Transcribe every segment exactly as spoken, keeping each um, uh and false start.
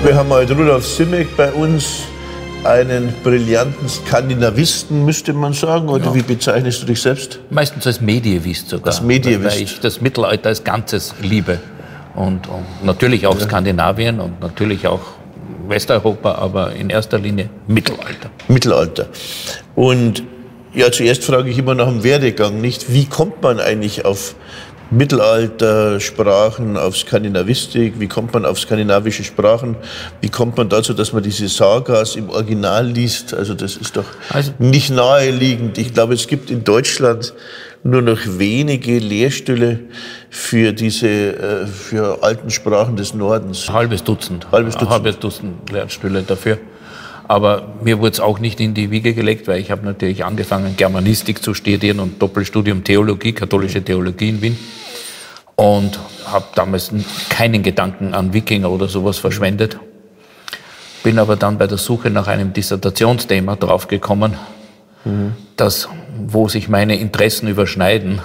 Wir haben heute Rudolf Simek bei uns, einen brillanten Skandinavisten, müsste man sagen. Oder ja. Wie bezeichnest du dich selbst? Meistens als Medievist sogar. Als Medievist. Weil ich das Mittelalter als Ganzes liebe. Und, und natürlich auch ja. Skandinavien und natürlich auch Westeuropa, aber in erster Linie Mittelalter. Mittelalter. Und ja, zuerst frage ich immer nach dem Werdegang, nicht? Wie kommt man eigentlich auf Mittelaltersprachen, auf Skandinavistik? Wie kommt man auf skandinavische Sprachen? Wie kommt man dazu, dass man diese Sagas im Original liest? Also das ist doch also, nicht naheliegend. Ich glaube, es gibt in Deutschland nur noch wenige Lehrstühle für diese äh, für alten Sprachen des Nordens. Halbes Dutzend. Halbes Dutzend. Halbes Dutzend Lehrstühle dafür. Aber mir wurde es auch nicht in die Wiege gelegt, weil ich habe natürlich angefangen, Germanistik zu studieren und Doppelstudium Theologie, katholische Theologie in Wien. Und habe damals keinen Gedanken an Wikinger oder sowas verschwendet. Bin aber dann bei der Suche nach einem Dissertationsthema draufgekommen, mhm. dass, wo sich meine Interessen überschneiden,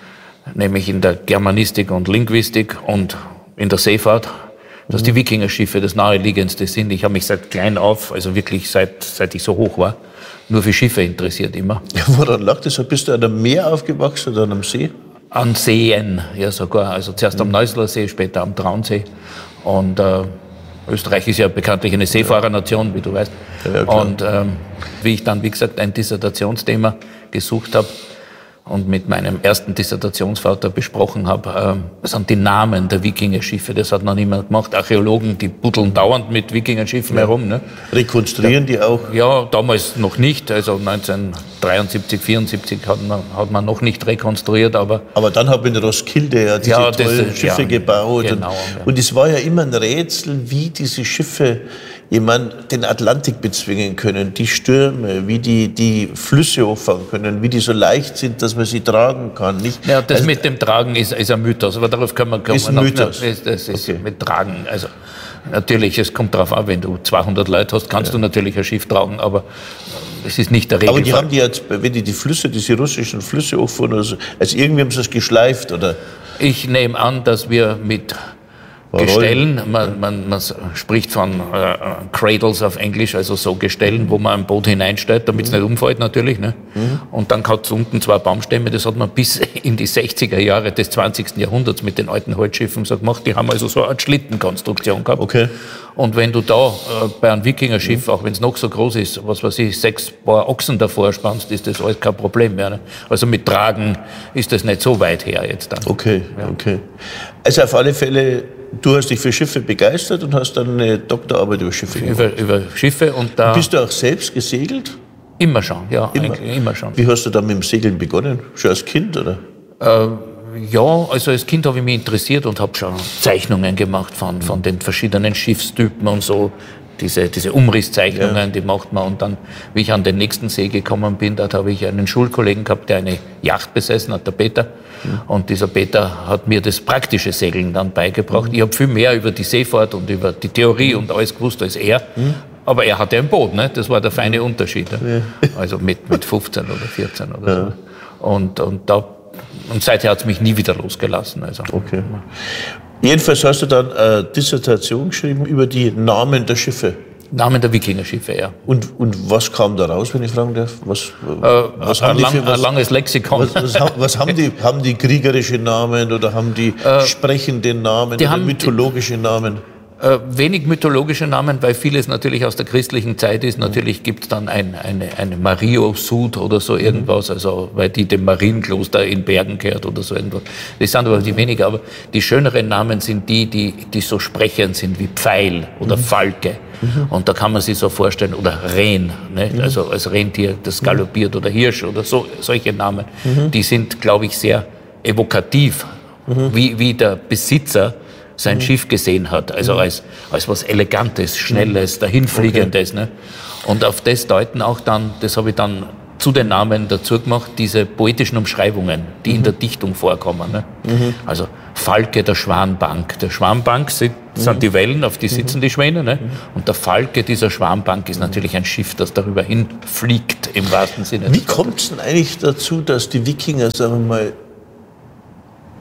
nämlich in der Germanistik und Linguistik und in der Seefahrt, dass die Wikingerschiffe das naheliegendste sind. Ich habe mich seit klein auf, also wirklich seit, seit ich so hoch war, nur für Schiffe interessiert immer. Ja, woran lag das? Bist du an einem Meer aufgewachsen oder an einem See? An Seen, ja sogar. Also zuerst am Neusiedler See, später am Traunsee. Und äh, Österreich ist ja bekanntlich eine Seefahrernation, wie du weißt. Ja, und ähm, wie ich dann, wie gesagt, ein Dissertationsthema gesucht habe, und mit meinem ersten Dissertationsvater besprochen habe, äh, sind die Namen der Wikingerschiffe. Das hat noch niemand gemacht. Archäologen, die buddeln dauernd mit Wikingerschiffen ja. herum. Ne? Rekonstruieren ja, die auch? Ja, damals noch nicht. Also neunzehnhundertdreiundsiebzig, vierundsiebzig hat man, hat man noch nicht rekonstruiert. Aber, aber dann hat man in Roskilde ja diese ja, tollen das, Schiffe ja, gebaut. Genau, und, ja. und es war ja immer ein Rätsel, wie diese Schiffe jemand den Atlantik bezwingen können, die Stürme, wie die die Flüsse hochfahren können, wie die so leicht sind, dass man sie tragen kann. Nicht? Ja, das also, mit dem Tragen ist, ist ein Mythos, aber darauf können wir kommen. Ist ein Mythos. Das, das ist okay. Mit Tragen. Also natürlich, es kommt darauf an, wenn du zweihundert Leute hast, kannst ja. du natürlich ein Schiff tragen, aber es ist nicht der Regelfall. Aber die haben die jetzt, wenn die die Flüsse, diese russischen Flüsse hochfahren, also, also irgendwie haben sie es geschleift, oder? Ich nehme an, dass wir mit Gestellen, man, man, man spricht von äh, Cradles auf Englisch, also so Gestellen, wo man ein Boot hineinstellt, damit es nicht umfällt natürlich. Ne? Mhm. Und dann hat es unten zwei Baumstämme, das hat man bis in die sechziger Jahre des zwanzigsten Jahrhunderts mit den alten Holzschiffen so gemacht. Die haben also so eine Schlittenkonstruktion gehabt. Okay. Und wenn du da äh, bei einem Wikingerschiff, mhm. auch wenn es noch so groß ist, was weiß ich, sechs Paar Ochsen davor spannst, ist das alles kein Problem mehr. Ne? Also mit Tragen ist das nicht so weit her jetzt dann. Okay, ja. okay. Also auf alle Fälle, du hast dich für Schiffe begeistert und hast dann eine Doktorarbeit über Schiffe gemacht. Über, über Schiffe und da... Bist du auch selbst gesegelt? Immer schon, ja, immer. immer schon. Wie hast du dann mit dem Segeln begonnen? Schon als Kind, oder? Äh, ja, also als Kind habe ich mich interessiert und habe schon Zeichnungen gemacht von, von den verschiedenen Schiffstypen und so. Diese, diese Umrisszeichnungen, ja. die macht man. Und dann, wie ich an den nächsten See gekommen bin, dort habe ich einen Schulkollegen gehabt, der eine Yacht besessen hat, der Peter. Mhm. Und dieser Peter hat mir das praktische Segeln dann beigebracht. Mhm. Ich habe viel mehr über die Seefahrt und über die Theorie und alles gewusst als er. Mhm. Aber er hatte ein Boot, ne? Das war der feine Unterschied. Ne? Ja. Also mit, mit fünfzehn oder vierzehn oder ja. so. Und, und, da, und seither hat es mich nie wieder losgelassen. Also. Okay. Jedenfalls hast du dann eine Dissertation geschrieben über die Namen der Schiffe. Namen der Wikingerschiffe, ja. Und, und was kam da raus, wenn ich fragen darf? Was, äh, was haben ein, lang, die für, was, ein langes Lexikon. Was, was, was, was haben die? Haben die kriegerische Namen oder haben die äh, sprechende Namen die oder haben, mythologische Namen? Äh, wenig mythologische Namen, weil vieles natürlich aus der christlichen Zeit ist. Natürlich gibt es dann ein, eine, eine Mario-Sud oder so irgendwas, also weil die dem Marienkloster in Bergen gehört oder so irgendwas. Das sind aber die weniger, aber die schöneren Namen sind die, die, die so sprechend sind wie Pfeil oder mhm. Falke. Mhm. Und da kann man sich so vorstellen, oder Rehn, ne? Mhm. Also als Rentier, das galoppiert, oder Hirsch oder so, solche Namen. Mhm. Die sind, glaube ich, sehr evokativ, mhm. wie, wie der Besitzer sein mhm. Schiff gesehen hat, also mhm. als, als was Elegantes, Schnelles, Dahinfliegendes. Okay. Ne? Und auf das deuten auch dann, das habe ich dann zu den Namen dazu gemacht, diese poetischen Umschreibungen, die mhm. in der Dichtung vorkommen. Ne? Mhm. Also Falke der Schwanbank. Der Schwanbank sind, mhm. sind die Wellen, auf die sitzen mhm. die Schwäne. Ne? Mhm. Und der Falke dieser Schwanbank ist natürlich ein Schiff, das darüber hinfliegt, im wahrsten Sinne. Wie kommt es denn eigentlich dazu, dass die Wikinger, sagen wir mal,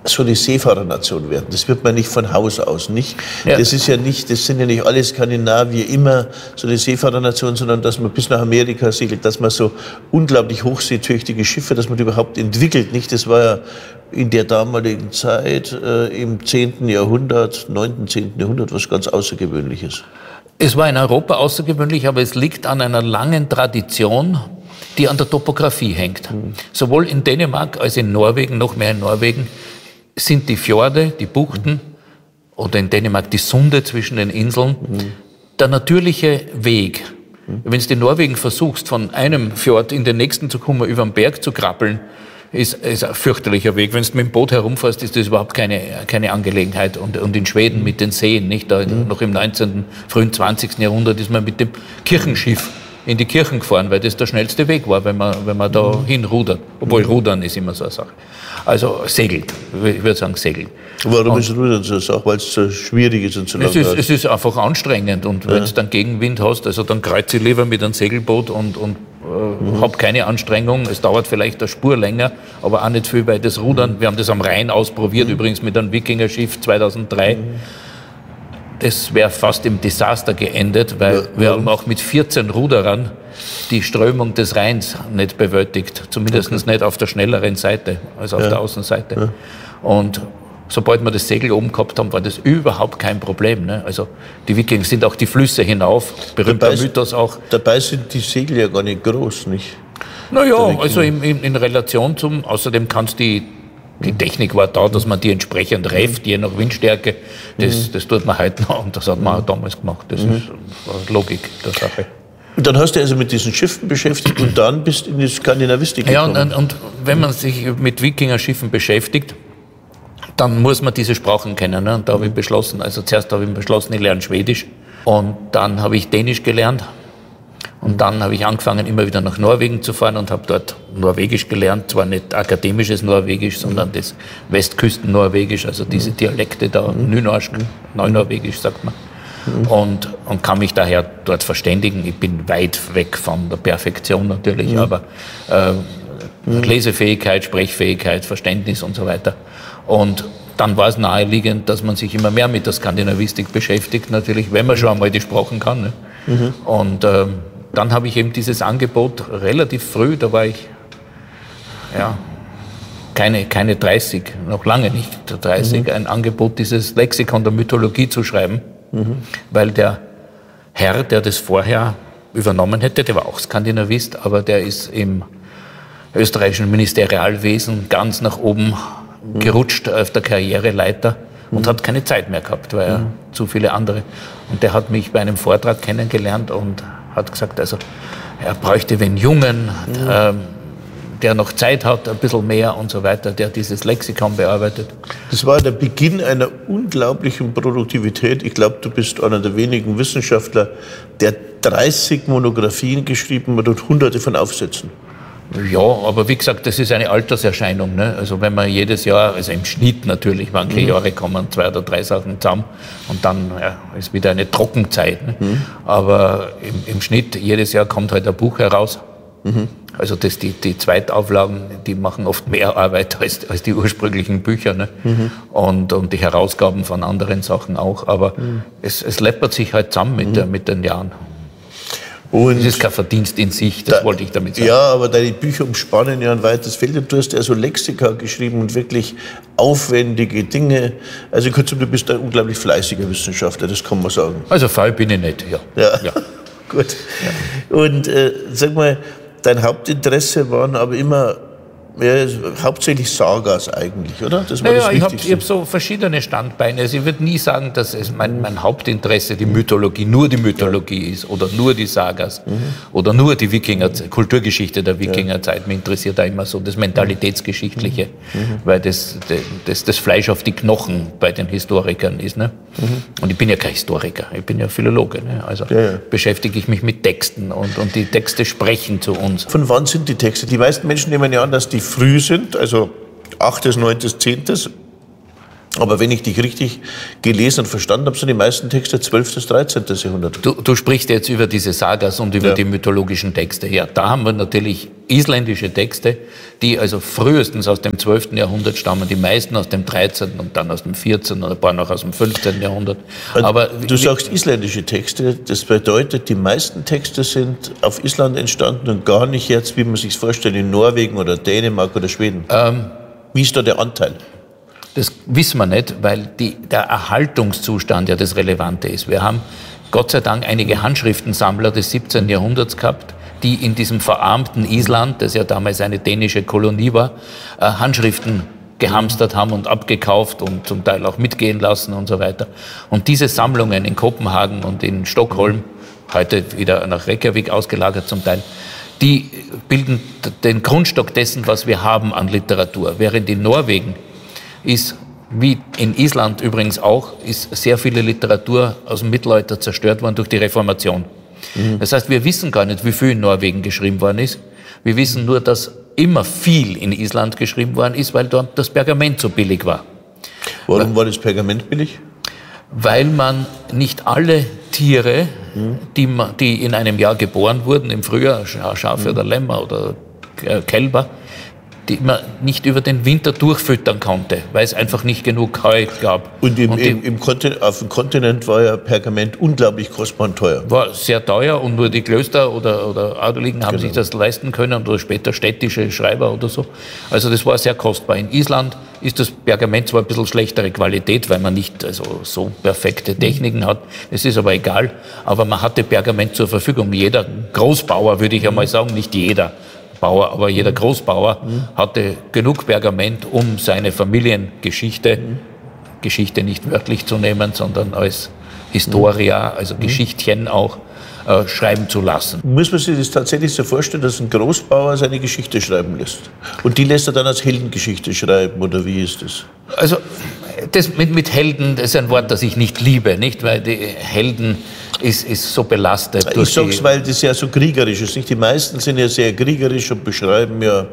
so eine Seefahrernation werden. Das wird man nicht von Haus aus, nicht? Ja. Das ist ja nicht, das sind ja nicht alle Skandinavier immer so eine Seefahrernation, sondern dass man bis nach Amerika segelt, dass man so unglaublich hochseetüchtige Schiffe, dass man die überhaupt entwickelt, nicht? Das war ja in der damaligen Zeit, äh, im zehnten Jahrhundert, neunten, zehnten Jahrhundert, was ganz Außergewöhnliches. Es war in Europa außergewöhnlich, aber es liegt an einer langen Tradition, die an der Topographie hängt. Mhm. Sowohl in Dänemark als in Norwegen, noch mehr in Norwegen, sind die Fjorde, die Buchten oder in Dänemark die Sunde zwischen den Inseln mhm. der natürliche Weg. Mhm. Wenn du in Norwegen versuchst, von einem Fjord in den nächsten zu kommen, über den Berg zu krabbeln, ist, ist ein fürchterlicher Weg. Wenn du mit dem Boot herumfährst, ist das überhaupt keine, keine Angelegenheit. Und, und in Schweden mit den Seen, nicht? Da mhm. noch im neunzehnten, frühen zwanzigsten Jahrhundert ist man mit dem Kirchenschiff in die Kirchen gefahren, weil das der schnellste Weg war, wenn man, wenn man da mhm. hinrudert. Obwohl Rudern ist immer so eine Sache. Also segelt, ich würde sagen segeln. Warum und ist Rudern so eine Sache? Weil es so schwierig ist und so lang es ist, es ist einfach anstrengend und ja. wenn du dann Gegenwind hast, also dann kreuze ich lieber mit einem Segelboot und, und äh, mhm. habe keine Anstrengung. Es dauert vielleicht eine Spur länger, aber auch nicht viel, weil das Rudern, wir haben das am Rhein ausprobiert, mhm. übrigens mit einem Wikingerschiff zweitausenddrei. Mhm. Das wäre fast im Desaster geendet, weil ja, wir haben auch mit vierzehn Ruderern die Strömung des Rheins nicht bewältigt. Zumindest okay. nicht auf der schnelleren Seite, also auf ja. der Außenseite. Ja. Und sobald wir das Segel oben gehabt haben, war das überhaupt kein Problem. Ne? Also die Wikinger sind auch die Flüsse hinauf, berühmter dabei, Mythos auch. Dabei sind die Segel ja gar nicht groß, nicht? Naja, also in, in, in Relation zum, außerdem kannst du die Die Technik war da, dass man die entsprechend refft, je nach Windstärke. Das, das tut man heute noch und das hat man auch damals gemacht. Das mhm. ist Logik der Sache. Und dann hast du also mit diesen Schiffen beschäftigt und dann bist du in die Skandinavistik gekommen. Ja, und, und wenn man sich mit Wikingerschiffen beschäftigt, dann muss man diese Sprachen kennen. Ne? Und da habe ich beschlossen, also zuerst habe ich beschlossen, ich lerne Schwedisch und dann habe ich Dänisch gelernt. Und dann habe ich angefangen, immer wieder nach Norwegen zu fahren und habe dort Norwegisch gelernt. Zwar nicht akademisches Norwegisch, sondern das Westküsten-Norwegisch, also diese Dialekte da, Nynorsk, Neunorwegisch sagt man. Und, und kann mich daher dort verständigen. Ich bin weit weg von der Perfektion natürlich, mhm. aber äh, Lesefähigkeit, Sprechfähigkeit, Verständnis und so weiter. Und dann war es naheliegend, dass man sich immer mehr mit der Skandinavistik beschäftigt, natürlich, wenn man schon einmal die Sprachen kann. Ne? Mhm. Und äh, dann habe ich eben dieses Angebot relativ früh, da war ich ja, keine, keine dreißig, noch lange nicht dreißig, mhm. ein Angebot, dieses Lexikon der Mythologie zu schreiben, mhm. weil der Herr, der das vorher übernommen hätte, der war auch Skandinavist, aber der ist im österreichischen Ministerialwesen ganz nach oben mhm. gerutscht auf der Karriereleiter und mhm. hat keine Zeit mehr gehabt, weil er mhm. zu viele andere. Und der hat mich bei einem Vortrag kennengelernt und hat gesagt, also er bräuchte einen Jungen, mhm. ähm, der noch Zeit hat, ein bisschen mehr und so weiter, der dieses Lexikon bearbeitet. Das war der Beginn einer unglaublichen Produktivität. Ich glaube, du bist einer der wenigen Wissenschaftler, der dreißig Monographien geschrieben hat und hunderte von Aufsätzen. Ja, aber wie gesagt, das ist eine Alterserscheinung. Ne? Also wenn man jedes Jahr, also im Schnitt natürlich, manche mhm. Jahre kommen zwei oder drei Sachen zusammen und dann ja, ist wieder eine Trockenzeit. Ne? Mhm. Aber im, im Schnitt, jedes Jahr kommt halt ein Buch heraus. Mhm. Also das, die, die Zweitauflagen, die machen oft mehr Arbeit als, als die ursprünglichen Bücher. Ne? Mhm. Und, und die Herausgaben von anderen Sachen auch. Aber mhm. es, es läppert sich halt zusammen mit, mhm. der, mit den Jahren. Und das ist kein Verdienst in sich, das da, wollte ich damit sagen. Ja, aber deine Bücher umspannen ja ein weites Feld und du hast ja so Lexika geschrieben und wirklich aufwendige Dinge. Also kurzum, du bist ein unglaublich fleißiger Wissenschaftler, das kann man sagen. Also faul bin ich nicht, ja. Ja, ja. Gut. Ja. Und äh, sag mal, dein Hauptinteresse waren aber immer ja, hauptsächlich Sagas eigentlich, oder? Das war naja, das ich habe hab so verschiedene Standbeine. Also ich würde nie sagen, dass es mein, mein Hauptinteresse die Mythologie, nur die Mythologie ist oder nur die Sagas mhm. oder nur die Wikinger, Kulturgeschichte der Wikingerzeit. Mich interessiert da immer so das Mentalitätsgeschichtliche, mhm. weil das, das das Fleisch auf die Knochen bei den Historikern ist. Ne? Mhm. Und ich bin ja kein Historiker, ich bin ja Philologe. Ne? Also ja, ja. beschäftige ich mich mit Texten und, und die Texte sprechen zu uns. Von wann sind die Texte? Die meisten Menschen nehmen ja an, dass die früh sind, also achtes, neuntes, zehntes Aber wenn ich dich richtig gelesen und verstanden habe, sind die meisten Texte zwölften bis dreizehnten Jahrhundert. Du, du sprichst jetzt über diese Sagas und über ja. die mythologischen Texte. Ja, da haben wir natürlich isländische Texte, die also frühestens aus dem zwölften Jahrhundert stammen, die meisten aus dem dreizehnten und dann aus dem vierzehnten und ein paar noch aus dem fünfzehnten Jahrhundert. Aber du sagst isländische Texte, das bedeutet, die meisten Texte sind auf Island entstanden und gar nicht jetzt, wie man sich vorstellt, in Norwegen oder Dänemark oder Schweden. Ähm, wie ist da der Anteil? Das wissen wir nicht, weil die, der Erhaltungszustand ja das Relevante ist. Wir haben Gott sei Dank einige Handschriftensammler des siebzehnten Jahrhunderts gehabt, die in diesem verarmten Island, das ja damals eine dänische Kolonie war, äh, Handschriften gehamstert haben und abgekauft und zum Teil auch mitgehen lassen und so weiter. Und diese Sammlungen in Kopenhagen und in Stockholm, heute wieder nach Reykjavik ausgelagert zum Teil, die bilden den Grundstock dessen, was wir haben an Literatur. Während in Norwegen ist, wie in Island übrigens auch, ist sehr viele Literatur aus dem Mittelalter zerstört worden durch die Reformation. Mhm. Das heißt, wir wissen gar nicht, wie viel in Norwegen geschrieben worden ist. Wir wissen nur, dass immer viel in Island geschrieben worden ist, weil dort das Pergament so billig war. Warum war das Pergament billig? Weil man nicht alle Tiere, mhm. die, die in einem Jahr geboren wurden, im Frühjahr, Schafe mhm. oder Lämmer oder Kälber, die man nicht über den Winter durchfüttern konnte, weil es einfach nicht genug Heu gab. Und, im, und die, im, im Kontinent, auf dem Kontinent war ja Pergament unglaublich kostbar und teuer. War sehr teuer und nur die Klöster oder, oder Adeligen haben genau. sich das leisten können oder später städtische Schreiber oder so. Also das war sehr kostbar. In Island ist das Pergament zwar ein bisschen schlechtere Qualität, weil man nicht also so perfekte Techniken hat. Es ist aber egal. Aber man hatte Pergament zur Verfügung. Jeder Großbauer, würde ich einmal sagen, nicht jeder Bauer, aber jeder Großbauer mhm. hatte genug Pergament, um seine Familiengeschichte, mhm. Geschichte nicht wörtlich zu nehmen, sondern als Historia, also mhm. Geschichtchen auch, äh, schreiben zu lassen. Muss man sich das tatsächlich so vorstellen, dass ein Großbauer seine Geschichte schreiben lässt? Und die lässt er dann als Heldengeschichte schreiben, oder wie ist das? Also, das mit, mit Helden, das ist ein Wort, das ich nicht liebe, nicht? Weil die Helden ist, ist so belastet. Ich sag's, weil das ja so kriegerisch ist, nicht? Die meisten sind ja sehr kriegerisch und beschreiben ja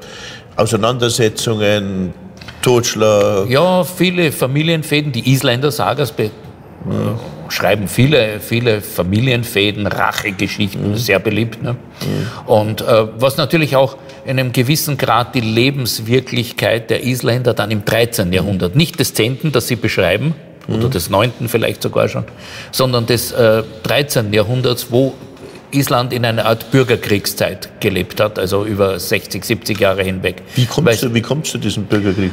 Auseinandersetzungen, Totschlag. Ja, viele Familienfäden, die Isländer Sagas be- ja. schreiben viele, viele Familienfäden, Rachegeschichten, mhm. sehr beliebt. Ne? Mhm. Und äh, was natürlich auch in einem gewissen Grad die Lebenswirklichkeit der Isländer dann im dreizehnten Jahrhundert, nicht des zehnten, das sie beschreiben, mhm. oder des neunten vielleicht sogar schon, sondern des äh, dreizehnten Jahrhunderts, wo Island in einer Art Bürgerkriegszeit gelebt hat, also über sechzig, siebzig Jahre hinweg. Wie kommst du, wie kommst du zu diesem Bürgerkrieg?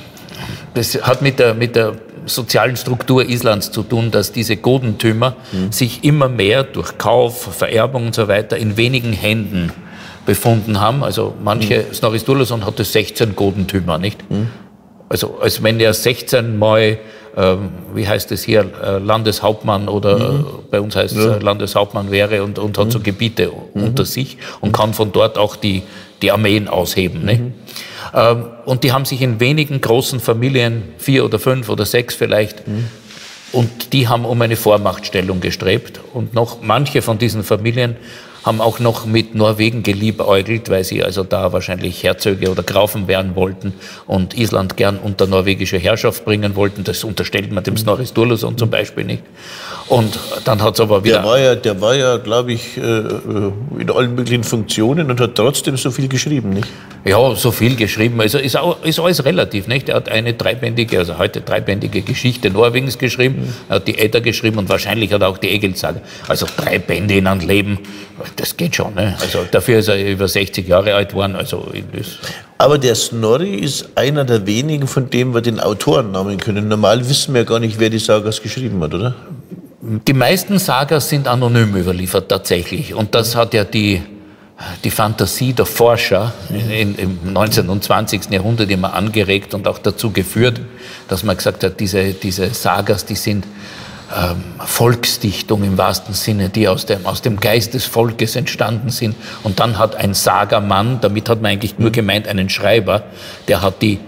Das hat mit der, mit der sozialen Struktur Islands zu tun, dass diese Godentümer mhm. sich immer mehr durch Kauf, Vererbung und so weiter in wenigen Händen befunden haben. Also manche, mhm. Snorri Sturluson hatte sechzehn Godentümer, nicht? Mhm. Also als wenn er sechzehn Mal, äh, wie heißt es hier, äh, Landeshauptmann oder mhm. äh, bei uns heißt es ja. Landeshauptmann wäre und, und hat mhm. so Gebiete mhm. unter sich und mhm. kann von dort auch die, die Armeen ausheben. Nicht? Mhm. Ähm, und die haben sich in wenigen großen Familien, vier oder fünf oder sechs vielleicht, mhm. und die haben um eine Vormachtstellung gestrebt. Und noch manche von diesen Familien haben auch noch mit Norwegen geliebäugelt, weil sie also da wahrscheinlich Herzöge oder Grafen werden wollten und Island gern unter norwegische Herrschaft bringen wollten. Das unterstellt man dem Snorri Sturluson zum Beispiel nicht. Und dann hat es aber wieder... Der war ja, der war ja, glaube ich, in allen möglichen Funktionen und hat trotzdem so viel geschrieben, nicht? Ja, so viel geschrieben. Also ist, auch, ist alles relativ, nicht? Er hat eine dreibändige, also heute dreibändige Geschichte Norwegens geschrieben, mhm. er hat die Edda geschrieben und wahrscheinlich hat er auch die Egilssaga. Also drei Bände in einem Leben, das geht schon, ne? Also dafür ist er über sechzig Jahre alt geworden. Also das Aber der Snorri ist einer der wenigen, von dem wir den Autorennamen können. Normal wissen wir gar nicht, wer die Sagas geschrieben hat, oder? Die meisten Sagas sind anonym überliefert, tatsächlich. Und das hat ja die, die Fantasie der Forscher in, im neunzehnten und zwanzigsten Jahrhundert immer angeregt und auch dazu geführt, dass man gesagt hat, diese, diese Sagas, die sind ähm, Volksdichtung im wahrsten Sinne, die aus dem, aus dem Geist des Volkes entstanden sind. Und dann hat ein Sagamann, damit hat man eigentlich nur gemeint einen Schreiber, der hat die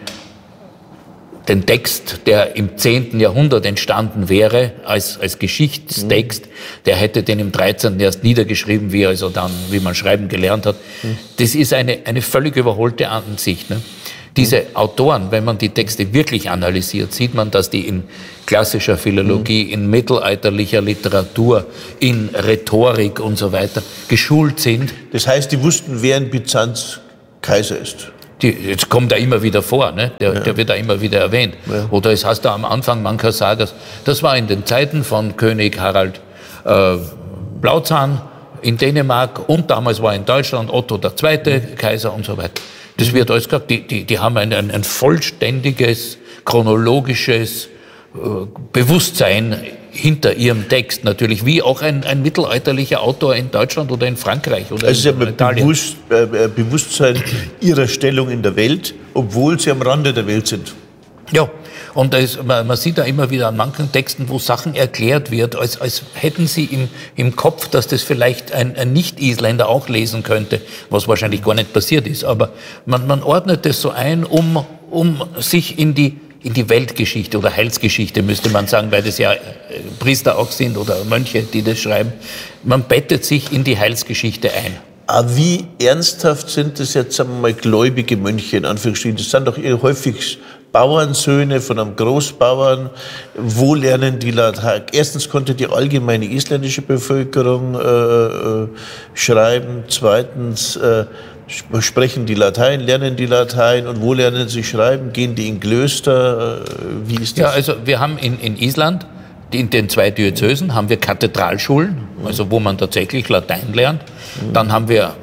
den Text, der im zehnten Jahrhundert entstanden wäre, als, als Geschichtstext, der hätte den im dreizehnten erst niedergeschrieben, wie also dann, wie man schreiben gelernt hat. Das ist eine, eine völlig überholte Ansicht, ne? Diese Autoren, wenn man die Texte wirklich analysiert, sieht man, dass die in klassischer Philologie, in mittelalterlicher Literatur, in Rhetorik und so weiter geschult sind. Das heißt, die wussten, wer in Byzanz Kaiser ist. Die, jetzt kommt er immer wieder vor, ne? der, ja. der wird da immer wieder erwähnt. Ja. Oder es heißt da am Anfang, man kann sagen, das, das war in den Zeiten von König Harald äh, Blauzahn in Dänemark und damals war in Deutschland Otto der Zweite Kaiser und so weiter. Das wird alles gesagt, die, die, die haben ein, ein, ein vollständiges, chronologisches äh, Bewusstsein hinter ihrem Text natürlich, wie auch ein, ein mittelalterlicher Autor in Deutschland oder in Frankreich oder also in, in Italien. Bewusst, äh, Bewusstsein ihrer Stellung in der Welt, obwohl sie am Rande der Welt sind. Ja, und da ist, man, man sieht da immer wieder an manchen Texten, wo Sachen erklärt wird, als, als hätten sie im, im Kopf, dass das vielleicht ein, ein Nicht-Isländer auch lesen könnte, was wahrscheinlich gar nicht passiert ist. Aber man, man ordnet das so ein, um, um sich in die, in die Weltgeschichte oder Heilsgeschichte, müsste man sagen, weil das ja Priester auch sind oder Mönche, die das schreiben. Man bettet sich in die Heilsgeschichte ein. Aber wie ernsthaft sind das jetzt, sagen wir mal, gläubige Mönche in Anführungsstrichen? Das sind doch eher häufig Bauernsöhne von einem Großbauern. Wo lernen die Latein? Erstens konnte die allgemeine isländische Bevölkerung äh, äh, schreiben. Zweitens äh, sprechen die Latein, lernen die Latein. Und wo lernen sie schreiben? Gehen die in Klöster? Äh, wie ist das? Ja, also wir haben in, in Island, in den zwei Diözesen, haben wir Kathedralschulen, also wo man tatsächlich Latein lernt. Dann haben wir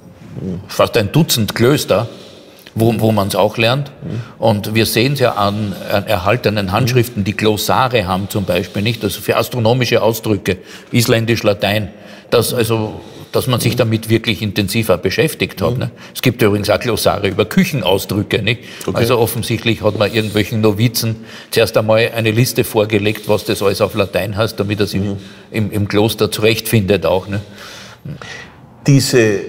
fast ein Dutzend Klöster, wo, wo man es auch lernt. Und wir sehen es ja an, an erhaltenen Handschriften, die Glossare haben zum Beispiel, nicht? Also für astronomische Ausdrücke, Isländisch, Latein, dass, also, dass man sich damit wirklich intensiver beschäftigt hat. Ne? Es gibt übrigens auch Glossare über Küchenausdrücke. Nicht? Okay. Also offensichtlich hat man irgendwelchen Novizen zuerst einmal eine Liste vorgelegt, was das alles auf Latein heißt, damit er sich mhm. im, im Kloster zurechtfindet auch. Ne? Diese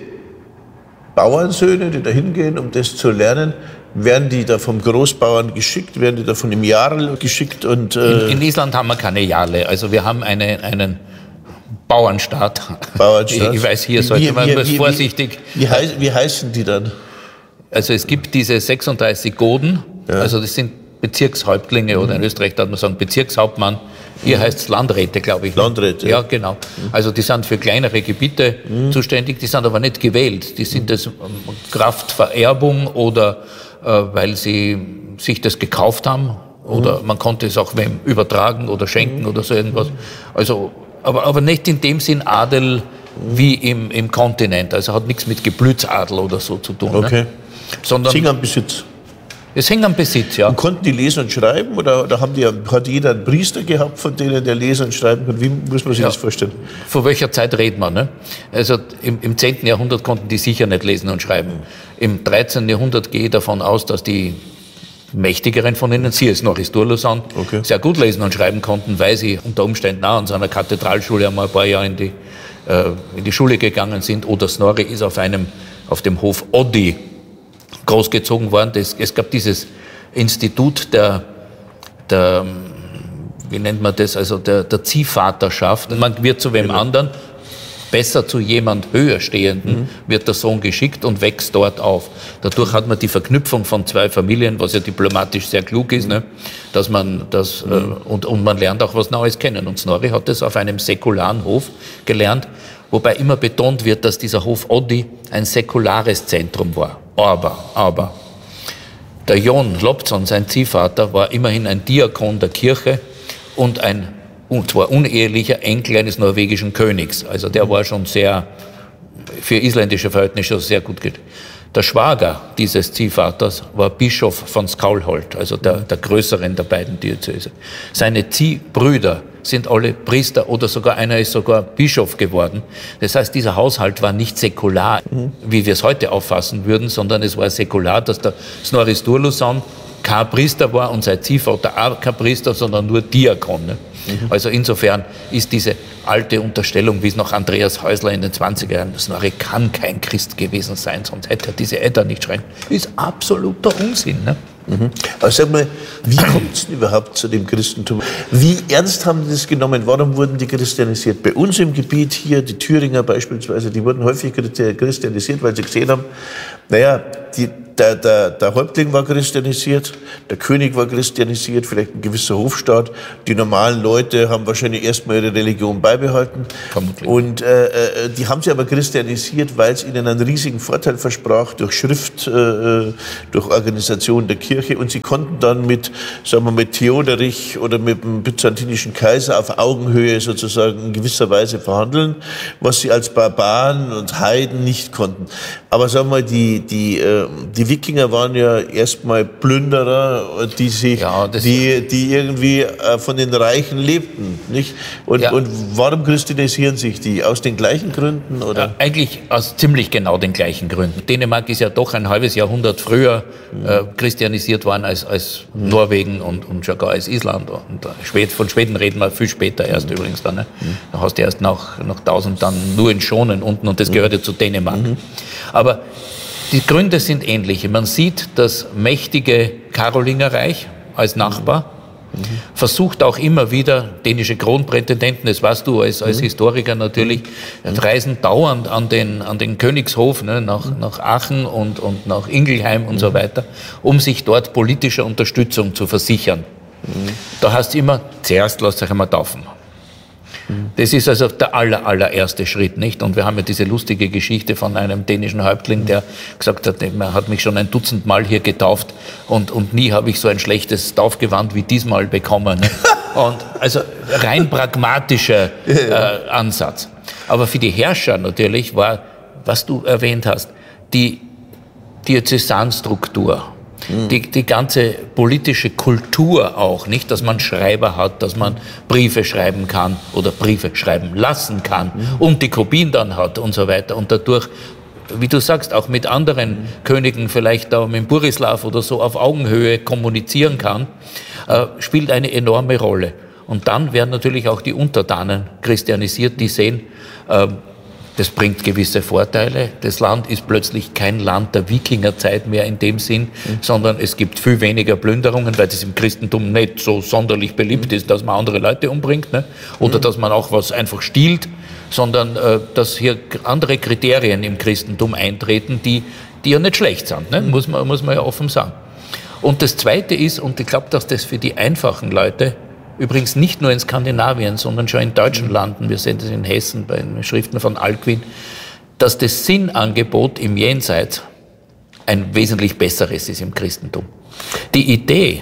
Bauernsöhne, die da hingehen, um das zu lernen, werden die da vom Großbauern geschickt, werden die da von dem Jarl geschickt? Und, äh in, in Island haben wir keine Jarle, also wir haben eine, einen Bauernstaat. Bauernstaat. Ich weiß, hier sollte wie, man wie, wie, vorsichtig... Wie, wie, heiß, wie heißen die dann? Also es gibt diese sechsunddreißig Goden, ja. Also das sind Bezirkshäuptlinge, mhm. oder in Österreich darf man sagen Bezirkshauptmann. Hier mhm. heißt es Landräte, glaube ich. Landräte. Ja, genau. Also die sind für kleinere Gebiete mhm. zuständig, die sind aber nicht gewählt. Die sind das Kraft Vererbung oder äh, weil sie sich das gekauft haben oder mhm. man konnte es auch wem übertragen oder schenken mhm. oder so irgendwas. Also, aber, aber nicht in dem Sinn Adel wie im, im Kontinent. Also hat nichts mit Geblütsadel oder so zu tun. Okay. Ne? Sondern Sing am Besitz. Es hängt am Besitz, ja. Und konnten die lesen und schreiben? Oder, oder haben die, hat jeder einen Priester gehabt, von denen der lesen und schreiben kann? Wie muss man sich ja. das vorstellen? Von welcher Zeit reden wir? Ne? Also im, im zehnten Jahrhundert konnten die sicher nicht lesen und schreiben. Im dreizehnten Jahrhundert gehe ich davon aus, dass die Mächtigeren von ihnen, sie es Snorri Sturluson, okay. sehr gut lesen und schreiben konnten, weil sie unter Umständen auch an so einer Kathedralschule einmal ein paar Jahre in die, äh, in die Schule gegangen sind. Oder Snorri ist auf einem, auf dem Hof Oddi großgezogen worden. Das, es gab dieses Institut der, der, wie nennt man das, also der, der Ziehvaterschaft. Man wird zu wem genau. anderen, besser zu jemand höher stehenden, mhm. wird der Sohn geschickt und wächst dort auf. Dadurch hat man die Verknüpfung von zwei Familien, was ja diplomatisch sehr klug ist, mhm. ne? dass man das, mhm. äh, und, und man lernt auch was Neues kennen. Und Snorri hat das auf einem säkularen Hof gelernt, wobei immer betont wird, dass dieser Hof Oddi ein säkulares Zentrum war. Aber, aber, der Jon Lobzon, sein Ziehvater, war immerhin ein Diakon der Kirche und ein, und zwar unehelicher Enkel eines norwegischen Königs. Also der war schon sehr, für isländische Verhältnisse sehr gut geht. Der Schwager dieses Ziehvaters war Bischof von Skaulholt, also der, der größeren der beiden Diözese. Seine Ziehbrüder sind alle Priester oder sogar einer ist sogar Bischof geworden. Das heißt, dieser Haushalt war nicht säkular, mhm. wie wir es heute auffassen würden, sondern es war säkular, dass der Snorri Sturluson kein Priester war und sein Ziehvater auch kein Priester, sondern nur Diakon. Ne? Mhm. Also insofern ist diese alte Unterstellung, wie es noch Andreas Häusler in den zwanziger Jahren, Snorri kann kein Christ gewesen sein, sonst hätte er diese Edda nicht schreiben, ist absoluter Unsinn. Ne? Mhm. Aber sag mal, wie kommt es denn überhaupt zu dem Christentum? Wie ernst haben die das genommen? Warum wurden die christianisiert? Bei uns im Gebiet hier, die Thüringer beispielsweise, die wurden häufig christianisiert, weil sie gesehen haben, naja, die, der, der, der Häuptling war christianisiert, der König war christianisiert, vielleicht ein gewisser Hofstaat. Die normalen Leute haben wahrscheinlich erstmal ihre Religion beibehalten. Vermutlich. Und äh, die haben sie aber christianisiert, weil es ihnen einen riesigen Vorteil versprach durch Schrift, äh, durch Organisation der Kirche. Und sie konnten dann mit, sagen wir, mit Theoderich oder mit dem byzantinischen Kaiser auf Augenhöhe sozusagen in gewisser Weise verhandeln, was sie als Barbaren und Heiden nicht konnten. Aber sagen wir mal, die, die, die Wikinger waren ja erstmal Plünderer, die sich, ja, die, die irgendwie von den Reichen lebten, nicht? Und, ja. und warum christianisieren sich die? Aus den gleichen Gründen, oder? Ja, eigentlich aus ziemlich genau den gleichen Gründen. Dänemark ist ja doch ein halbes Jahrhundert früher äh, christianisiert worden als, als mhm. Norwegen und, und sogar als Island. Und Schwed, von Schweden reden wir viel später erst mhm. übrigens dann. Ne? Mhm. Da hast du erst nach, nach tausend dann nur in Schonen unten und das gehört ja zu Dänemark. Mhm. Aber die Gründe sind ähnliche. Man sieht das mächtige Karolingerreich als Nachbar, mhm. versucht auch immer wieder, dänische Kronprätendenten, das weißt du als, als mhm. Historiker natürlich, mhm. reisen dauernd an den, an den Königshof, ne, nach, mhm. nach Aachen und, und nach Ingelheim und mhm. so weiter, um sich dort politischer Unterstützung zu versichern. Mhm. Da heißt es immer, zuerst lasst euch einmal taufen. Das ist also der aller, allererste Schritt, nicht? Und wir haben ja diese lustige Geschichte von einem dänischen Häuptling, der gesagt hat, er hat mich schon ein Dutzend Mal hier getauft und, und nie habe ich so ein schlechtes Taufgewand wie diesmal bekommen. Ne? Und also rein pragmatischer äh, Ansatz. Aber für die Herrscher natürlich war, was du erwähnt hast, die Diözesanstruktur. Die, die ganze politische Kultur auch, nicht, dass man Schreiber hat, dass man Briefe schreiben kann oder Briefe schreiben lassen kann und die Kopien dann hat und so weiter und dadurch, wie du sagst, auch mit anderen Königen, vielleicht auch mit Burislav oder so auf Augenhöhe kommunizieren kann, äh, spielt eine enorme Rolle. Und dann werden natürlich auch die Untertanen christianisiert, die sehen, äh, das bringt gewisse Vorteile. Das Land ist plötzlich kein Land der Wikingerzeit mehr in dem Sinn, mhm. sondern es gibt viel weniger Plünderungen, weil das im Christentum nicht so sonderlich beliebt mhm. ist, dass man andere Leute umbringt, ne? Oder mhm. dass man auch was einfach stiehlt, sondern äh, dass hier andere Kriterien im Christentum eintreten, die, die ja nicht schlecht sind, ne? Mhm. muss man, muss man ja offen sagen. Und das Zweite ist, und ich glaube, dass das für die einfachen Leute übrigens nicht nur in Skandinavien, sondern schon in deutschen Landen, wir sehen das in Hessen bei den Schriften von Alcuin, dass das Sinnangebot im Jenseits ein wesentlich besseres ist im Christentum. Die Idee,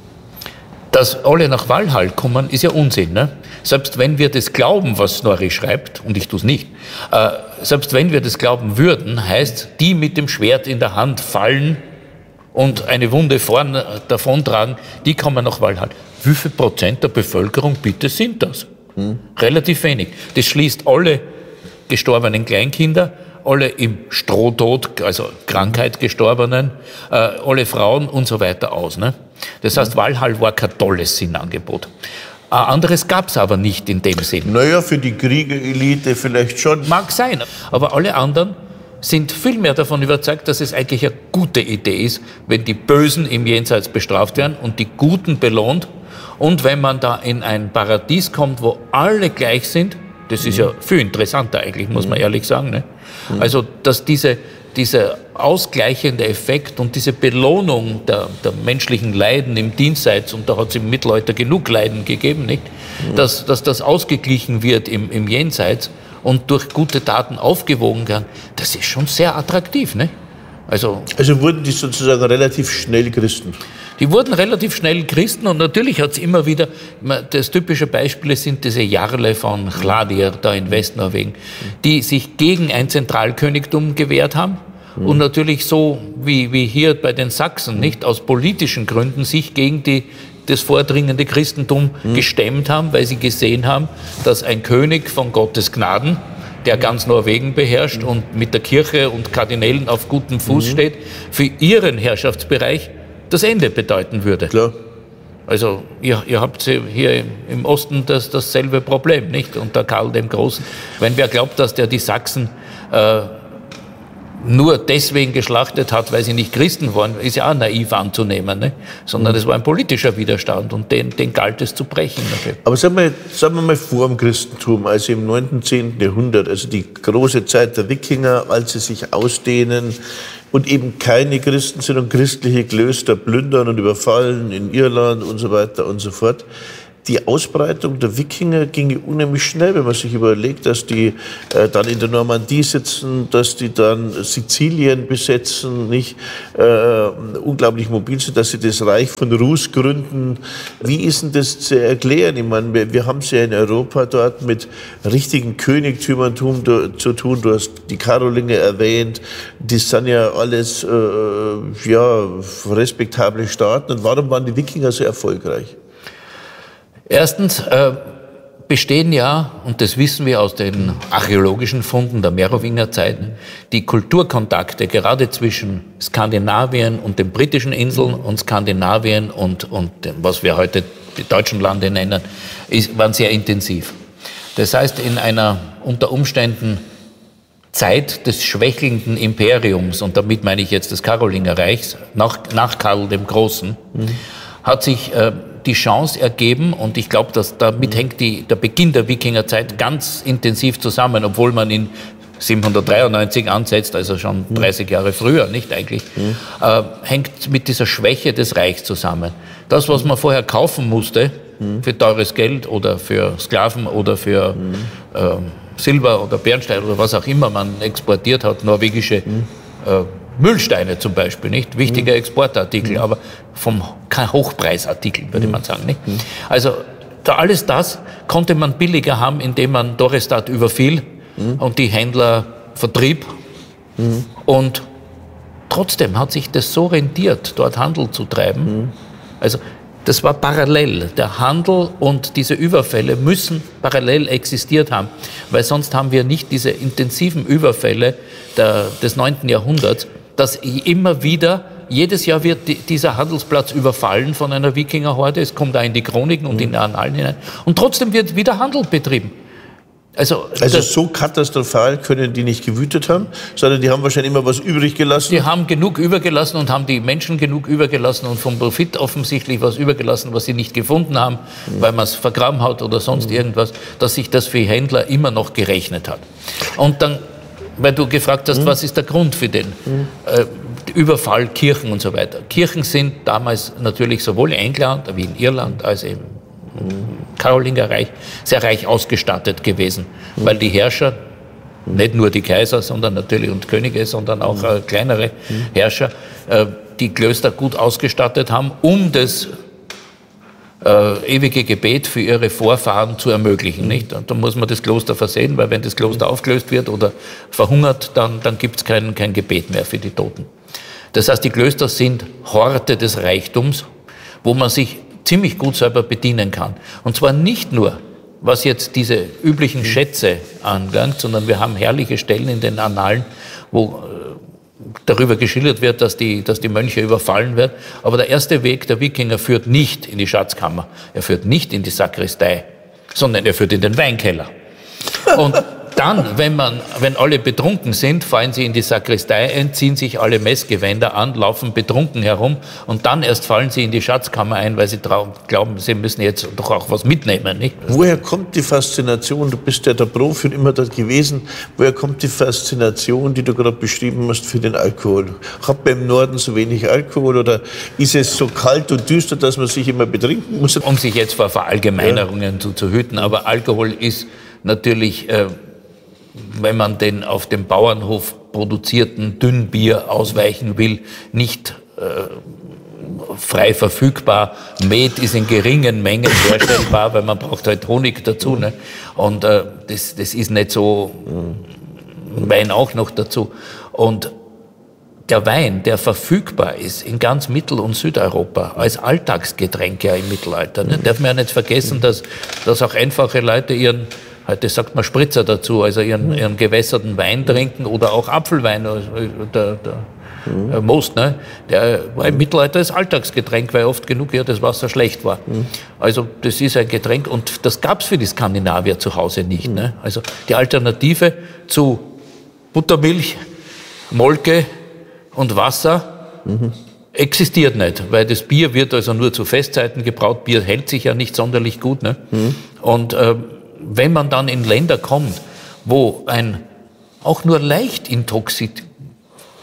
dass alle nach Valhall kommen, ist ja Unsinn. Ne? Selbst wenn wir das glauben, was Snorri schreibt, und ich tue es nicht, äh, selbst wenn wir das glauben würden, heißt, die mit dem Schwert in der Hand fallen und eine Wunde vorn davontragen, die kommen nach Valhall. Wie viel Prozent der Bevölkerung bitte sind das? Hm. Relativ wenig. Das schließt alle gestorbenen Kleinkinder, alle im Strohtod, also Krankheit gestorbenen, äh, alle Frauen und so weiter aus. Ne? Das heißt, Valhall war kein tolles Sinnangebot. Ein anderes gab es aber nicht in dem Sinn. Naja, für die Kriegerelite vielleicht schon. Mag sein, aber alle anderen sind vielmehr davon überzeugt, dass es eigentlich eine gute Idee ist, wenn die Bösen im Jenseits bestraft werden und die Guten belohnt. Und wenn man da in ein Paradies kommt, wo alle gleich sind, das ist ja viel interessanter eigentlich, muss man ehrlich sagen. Ne? Also, dass diese, dieser ausgleichende Effekt und diese Belohnung der, der menschlichen Leiden im Diesseits, und da hat es im Mittelalter genug Leiden gegeben, nicht? Dass, dass das ausgeglichen wird im, im Jenseits und durch gute Taten aufgewogen kann, das ist schon sehr attraktiv. Ne? Also, also wurden die sozusagen relativ schnell Christen? Die wurden relativ schnell Christen und natürlich hat es immer wieder, das typische Beispiel sind diese Jarle von Hladir da in Westnorwegen, die sich gegen ein Zentralkönigtum gewehrt haben mhm. und natürlich so wie, wie hier bei den Sachsen, nicht aus politischen Gründen sich gegen die, das vordringende Christentum mhm. gestemmt haben, weil sie gesehen haben, dass ein König von Gottes Gnaden, der ganz Norwegen beherrscht mhm. und mit der Kirche und Kardinälen auf gutem Fuß mhm. steht, für ihren Herrschaftsbereich das Ende bedeuten würde. Klar. Also ihr, ihr habt hier im Osten das, dasselbe Problem, nicht? Unter Karl dem Großen. Wenn wer glaubt, dass der die Sachsen äh, nur deswegen geschlachtet hat, weil sie nicht Christen waren, ist ja auch naiv anzunehmen, ne? Sondern es war ein politischer Widerstand und den, den galt es zu brechen. Okay. Aber sagen wir, sagen wir mal vor dem Christentum, also im neunten, zehnten Jahrhundert, also die große Zeit der Wikinger, als sie sich ausdehnen, und eben keine Christen sind und christliche Klöster plündern und überfallen in Irland und so weiter und so fort. Die Ausbreitung der Wikinger ginge unheimlich schnell, wenn man sich überlegt, dass die äh, dann in der Normandie sitzen, dass die dann Sizilien besetzen, nicht äh, unglaublich mobil sind, dass sie das Reich von Rus gründen. Wie ist denn das zu erklären? Ich meine, wir, wir haben es ja in Europa dort mit richtigen Königtümern tun, du, zu tun. Du hast die Karolinger erwähnt. Das sind ja alles äh, ja, respektable Staaten. Und warum waren die Wikinger so erfolgreich? Erstens äh, bestehen ja, und das wissen wir aus den archäologischen Funden der Merowingerzeiten, die Kulturkontakte gerade zwischen Skandinavien und den britischen Inseln und Skandinavien und, und was wir heute die deutschen Lande nennen, ist, waren sehr intensiv. Das heißt, in einer unter Umständen Zeit des schwächelnden Imperiums, und damit meine ich jetzt des Karolingerreichs, nach, nach Karl dem Großen, mhm. hat sich äh, die Chance ergeben, und ich glaube, dass damit hängt die, der Beginn der Wikingerzeit ganz intensiv zusammen, obwohl man in siebenhundertdreiundneunzig ansetzt, also schon dreißig Jahre früher, nicht eigentlich, mhm. äh, hängt mit dieser Schwäche des Reichs zusammen. Das, was man vorher kaufen musste, mhm. für teures Geld oder für Sklaven oder für mhm. äh, Silber oder Bernstein oder was auch immer man exportiert hat, norwegische mhm. äh, Müllsteine zum Beispiel, nicht? Wichtiger Exportartikel, aber vom, kein Hochpreisartikel, würde man sagen, nicht? Also, da alles das konnte man billiger haben, indem man Dorestad überfiel und die Händler vertrieb. Und trotzdem hat sich das so rentiert, dort Handel zu treiben. Also, das war parallel. Der Handel und diese Überfälle müssen parallel existiert haben, weil sonst haben wir nicht diese intensiven Überfälle der, des neunten Jahrhunderts, dass immer wieder, jedes Jahr wird die, dieser Handelsplatz überfallen von einer Wikingerhorde, es kommt da in die Chroniken und in die Annalen hinein, und trotzdem wird wieder Handel betrieben. Also, also so katastrophal können die nicht gewütet haben, sondern die haben wahrscheinlich immer was übrig gelassen. Die haben genug übergelassen und haben die Menschen genug übergelassen und vom Profit offensichtlich was übergelassen, was sie nicht gefunden haben, mhm. weil man es vergraben hat oder sonst mhm. irgendwas, dass sich das für Händler immer noch gerechnet hat. Und dann, weil du gefragt hast, mhm. was ist der Grund für den mhm. äh, Überfall, Kirchen und so weiter. Kirchen sind damals natürlich sowohl in England wie in Irland als im Karolingerreich sehr reich ausgestattet gewesen, mhm. weil die Herrscher, nicht nur die Kaiser, sondern natürlich und Könige, sondern auch äh, kleinere mhm. Herrscher, äh, die Klöster gut ausgestattet haben, um das äh, ewige Gebet für ihre Vorfahren zu ermöglichen. Mhm. Nicht? Und da muss man das Kloster versehen, weil wenn das Kloster aufgelöst wird oder verhungert, dann, dann gibt es kein, kein Gebet mehr für die Toten. Das heißt, die Klöster sind Horte des Reichtums, wo man sich ziemlich gut selber bedienen kann. Und zwar nicht nur, was jetzt diese üblichen Schätze anlangt, sondern wir haben herrliche Stellen in den Annalen, wo darüber geschildert wird, dass die, dass die Mönche überfallen werden. Aber der erste Weg der Wikinger führt nicht in die Schatzkammer, er führt nicht in die Sakristei, sondern er führt in den Weinkeller. Und dann, wenn, man, wenn alle betrunken sind, fallen sie in die Sakristei ein, ziehen sich alle Messgewänder an, laufen betrunken herum und dann erst fallen sie in die Schatzkammer ein, weil sie glauben, sie müssen jetzt doch auch was mitnehmen. Nicht? Woher kommt die Faszination, du bist ja der Profi und immer dort gewesen, woher kommt die Faszination, die du gerade beschrieben hast, für den Alkohol? Hat man im Norden so wenig Alkohol oder ist es so kalt und düster, dass man sich immer betrinken muss? Um sich jetzt vor Verallgemeinerungen ja. zu, zu hüten, aber Alkohol ist natürlich... Äh, wenn man den auf dem Bauernhof produzierten Dünnbier ausweichen will, nicht äh, frei verfügbar. Met ist in geringen Mengen herstellbar, weil man braucht halt Honig dazu. Ne? Und äh, das, das ist nicht so, Wein auch noch dazu. Und der Wein, der verfügbar ist in ganz Mittel- und Südeuropa als Alltagsgetränk ja im Mittelalter. Ne? Darf man ja nicht vergessen, dass, dass auch einfache Leute ihren Heute sagt man Spritzer dazu, also ihren, ihren gewässerten Wein trinken oder auch Apfelwein, also der, der mhm. Most, ne? Der war im Mittelalter das Alltagsgetränk, weil oft genug ja das Wasser schlecht war. Mhm. Also das ist ein Getränk und das gab es für die Skandinavier zu Hause nicht. Mhm. Ne? Also die Alternative zu Buttermilch, Molke und Wasser mhm. existiert nicht, weil das Bier wird also nur zu Festzeiten gebraut, Bier hält sich ja nicht sonderlich gut. Ne? Mhm. Und äh, wenn man dann in Länder kommt, wo ein auch nur leicht intoxi-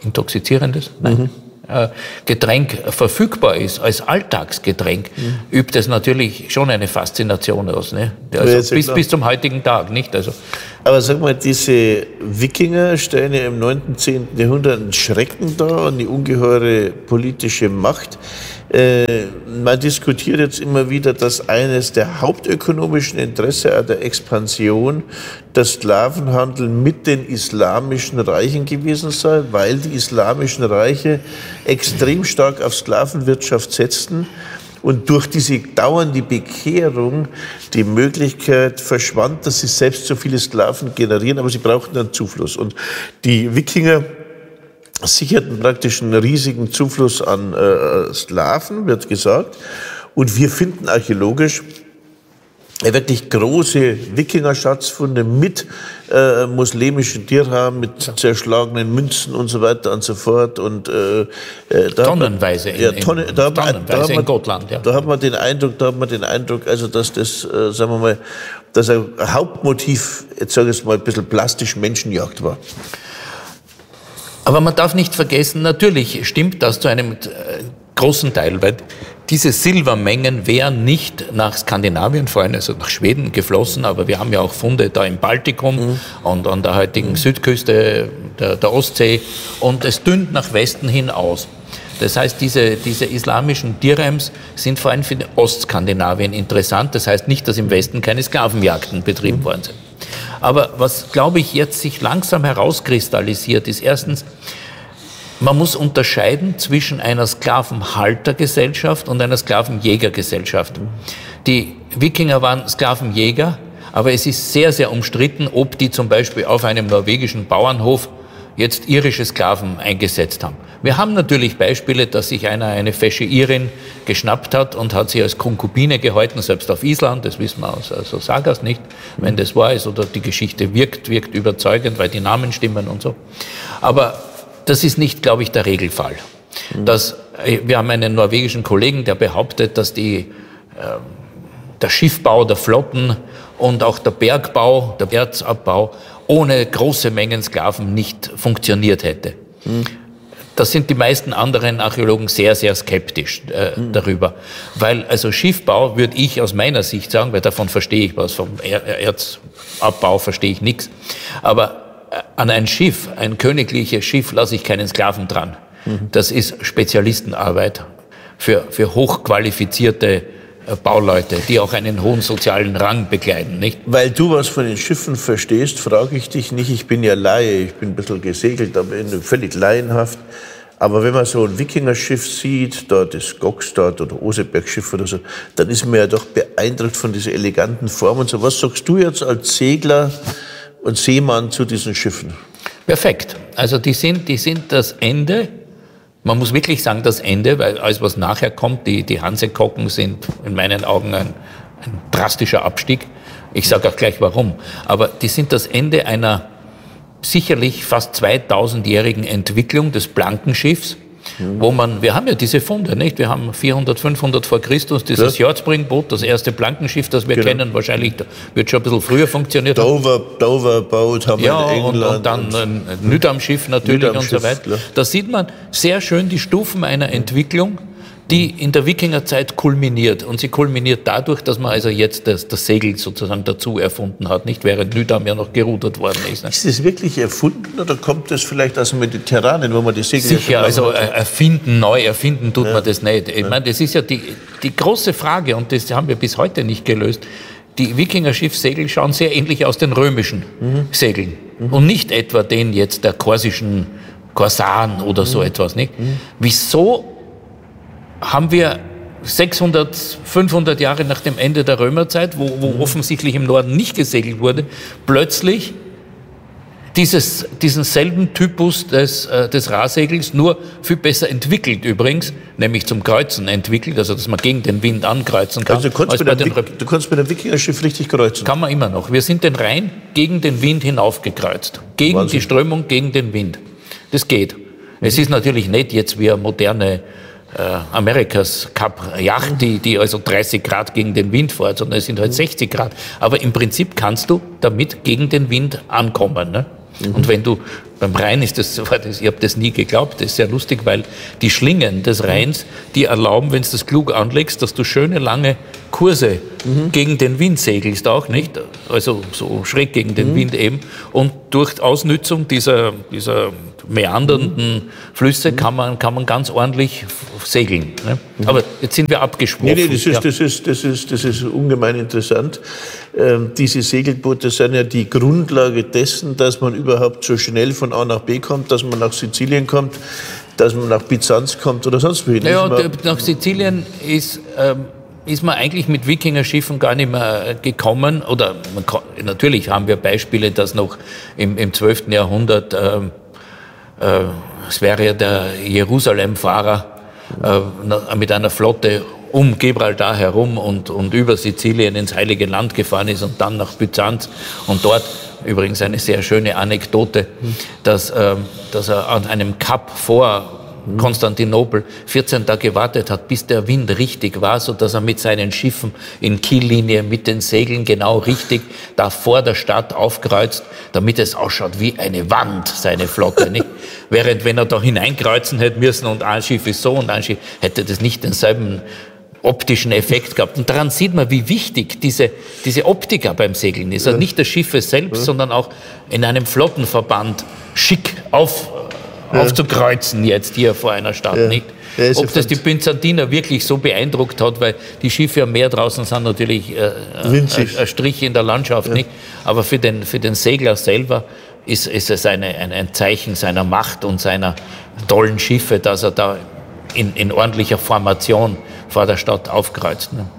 intoxizierendes? Nein. Mhm. Getränk verfügbar ist, als Alltagsgetränk, mhm. übt es natürlich schon eine Faszination aus. Ne? Also bis, bis zum heutigen Tag, nicht? Also aber sag mal, diese Wikinger stellen ja im neunten, zehnten Jahrhundert einen Schrecken dar und die ungeheure politische Macht. Äh, man diskutiert jetzt immer wieder, dass eines der hauptökonomischen Interesse der Expansion der Sklavenhandel mit den islamischen Reichen gewesen sei, weil die islamischen Reiche extrem stark auf Sklavenwirtschaft setzten und durch diese dauernde Bekehrung die Möglichkeit verschwand, dass sie selbst so viele Sklaven generieren, aber sie brauchten dann Zufluss. Und die Wikinger sicherten praktisch einen riesigen Zufluss an äh, Sklaven, wird gesagt. Und wir finden archäologisch wirklich große Wikinger-Schatzfunde mit äh, muslimischen Dirham, mit ja. zerschlagenen Münzen und so weiter und so fort. Und, äh, da tonnenweise in, ja, Tonne, in, da hat man, da hat man, in Gotland. Ja. Da hat man den Eindruck, da hat man den Eindruck, also dass das, äh, sagen wir mal, dass ein Hauptmotiv, jetzt sage ich es mal, ein bisschen plastisch Menschenjagd war. Aber man darf nicht vergessen, natürlich stimmt das zu einem großen Teil, weil diese Silbermengen wären nicht nach Skandinavien, vor allem also nach Schweden geflossen, aber wir haben ja auch Funde da im Baltikum mhm. und an der heutigen mhm. Südküste der, der Ostsee und es dünnt nach Westen hin aus. Das heißt, diese, diese islamischen Dirhams sind vor allem für Ostskandinavien interessant. Das heißt nicht, dass im Westen keine Sklavenjagden betrieben worden sind. Aber was, glaube ich, jetzt sich langsam herauskristallisiert, ist erstens, man muss unterscheiden zwischen einer Sklavenhaltergesellschaft und einer Sklavenjägergesellschaft. Die Wikinger waren Sklavenjäger, aber es ist sehr, sehr umstritten, ob die zum Beispiel auf einem norwegischen Bauernhof jetzt irische Sklaven eingesetzt haben. Wir haben natürlich Beispiele, dass sich einer eine fesche Irin geschnappt hat und hat sie als Konkubine gehalten, selbst auf Island, das wissen wir aus also Sagas nicht, wenn das wahr ist oder die Geschichte wirkt, wirkt überzeugend, weil die Namen stimmen und so. Aber das ist nicht, glaube ich, der Regelfall. Das, wir haben einen norwegischen Kollegen, der behauptet, dass die, äh, der Schiffbau der Flotten und auch der Bergbau, der Erzabbau ohne große Mengen Sklaven nicht funktioniert hätte. Hm. Da sind die meisten anderen Archäologen sehr, sehr skeptisch äh, hm. darüber. Weil also Schiffbau, würde ich aus meiner Sicht sagen, weil davon verstehe ich was, vom er Erzabbau verstehe ich nichts, aber an ein Schiff, ein königliches Schiff, lasse ich keinen Sklaven dran. Mhm. Das ist Spezialistenarbeit für, für hochqualifizierte Bauleute, die auch einen hohen sozialen Rang bekleiden, nicht? Weil du was von den Schiffen verstehst, frage ich dich nicht. Ich bin ja Laie, ich bin ein bisschen gesegelt, aber völlig laienhaft. Aber wenn man so ein Wikingerschiff sieht, da das Gokstad oder Osebergschiff oder so, dann ist man ja doch beeindruckt von dieser eleganten Form und so. Was sagst du jetzt als Segler und Seemann zu diesen Schiffen? Perfekt. Also die sind, die sind das Ende. Man muss wirklich sagen, das Ende, weil alles, was nachher kommt, die, die Hansekocken sind in meinen Augen ein, ein drastischer Abstieg. Ich sage auch gleich warum. Aber die sind das Ende einer sicherlich fast zweitausendjährigen Entwicklung des Blankenschiffs, mhm. wo man, wir haben ja diese Funde, nicht? Wir haben vierhundert, fünfhundert vor Christus dieses ja. Jordspringboot, das erste Blankenschiff, das wir genau. kennen, wahrscheinlich wird schon ein bisschen früher funktioniert. Dover, Dover-Boot haben ja, wir in England. Und, und dann ein Nydam-Schiff natürlich Nydam und so weiter. Klar. Da sieht man sehr schön die Stufen einer Entwicklung, die in der Wikingerzeit kulminiert. Und sie kulminiert dadurch, dass man also jetzt das, das Segel sozusagen dazu erfunden hat, nicht während Nydam ja noch gerudert worden ist. Ne? Ist das wirklich erfunden oder kommt das vielleicht aus dem Mediterranen, wo man die Segel... Sicher, also hat? erfinden, neu erfinden tut ja. man das nicht. Ich ja. meine, das ist ja die, die große Frage und das haben wir bis heute nicht gelöst. Die Wikinger-Schiffssegel schauen sehr ähnlich aus den römischen mhm. Segeln mhm. und nicht etwa den jetzt der korsischen Korsaren oder mhm. so etwas. Nicht? Mhm. Wieso haben wir sechshundert, fünfhundert Jahre nach dem Ende der Römerzeit, wo, wo offensichtlich im Norden nicht gesegelt wurde, plötzlich dieses, diesen selben Typus des, äh, des Rahsegels, nur viel besser entwickelt übrigens, nämlich zum Kreuzen entwickelt, also dass man gegen den Wind ankreuzen kann. Also du kannst, mit einem, du kannst mit einem Wikingerschiff richtig kreuzen? Kann man immer noch. Wir sind den Rhein gegen den Wind hinaufgekreuzt. Gegen Wahnsinn. Die Strömung, gegen den Wind. Das geht. Mhm. Es ist natürlich nicht jetzt wie eine moderne Äh, Amerikas Cup Yacht, die, die also dreißig Grad gegen den Wind fährt, sondern es sind halt sechzig Grad. Aber im Prinzip kannst du damit gegen den Wind ankommen. Ne? Mhm. Und wenn du, beim Rhein ist das, ich habe das nie geglaubt, das ist sehr lustig, weil die Schlingen des Rheins, die erlauben, wenn du das klug anlegst, dass du schöne lange Kurse mhm. gegen den Wind segelst auch, nicht? Also so schräg gegen den mhm. Wind eben. Und durch Ausnützung dieser, dieser meandernden mhm. Flüsse kann man, kann man ganz ordentlich segeln. Ne? Mhm. Aber jetzt sind wir abgeschworen. Nee, nee, das ist, ja. das ist, das ist, das ist ungemein interessant. Ähm, diese Segelboote sind ja die Grundlage dessen, dass man überhaupt so schnell von A nach B kommt, dass man nach Sizilien kommt, dass man nach Byzanz kommt oder sonst wohin. Ja, nach Sizilien ist... Ähm, ist man eigentlich mit Wikingerschiffen gar nicht mehr gekommen. Oder man kann, natürlich haben wir Beispiele, dass noch im, im zwölften Jahrhundert, äh, äh, es wäre ja der Jerusalem-Fahrer äh, mit einer Flotte um Gibraltar herum und, und über Sizilien ins Heilige Land gefahren ist und dann nach Byzanz und dort, übrigens eine sehr schöne Anekdote, dass, äh, dass er an einem Kap vor Konstantinopel vierzehn Tage gewartet hat, bis der Wind richtig war, so dass er mit seinen Schiffen in Kiellinie mit den Segeln genau richtig da vor der Stadt aufkreuzt, damit es ausschaut wie eine Wand, seine Flotte, nicht? Während wenn er da hineinkreuzen hätte müssen und ein Schiff ist so und ein Schiff, hätte das nicht denselben optischen Effekt gehabt. Und daran sieht man, wie wichtig diese, diese Optik beim Segeln ist. Also nicht das Schiff selbst, ja. sondern auch in einem Flottenverband schick auf Ja. aufzukreuzen jetzt hier vor einer Stadt, ja. nicht? Ja, ob das die Byzantiner wirklich so beeindruckt hat, weil die Schiffe am Meer draußen sind natürlich äh, ein, ein Strich in der Landschaft, ja. nicht? Aber für den, für den Segler selber ist, ist es eine, ein, ein Zeichen seiner Macht und seiner tollen Schiffe, dass er da in, in ordentlicher Formation vor der Stadt aufkreuzt. Ne?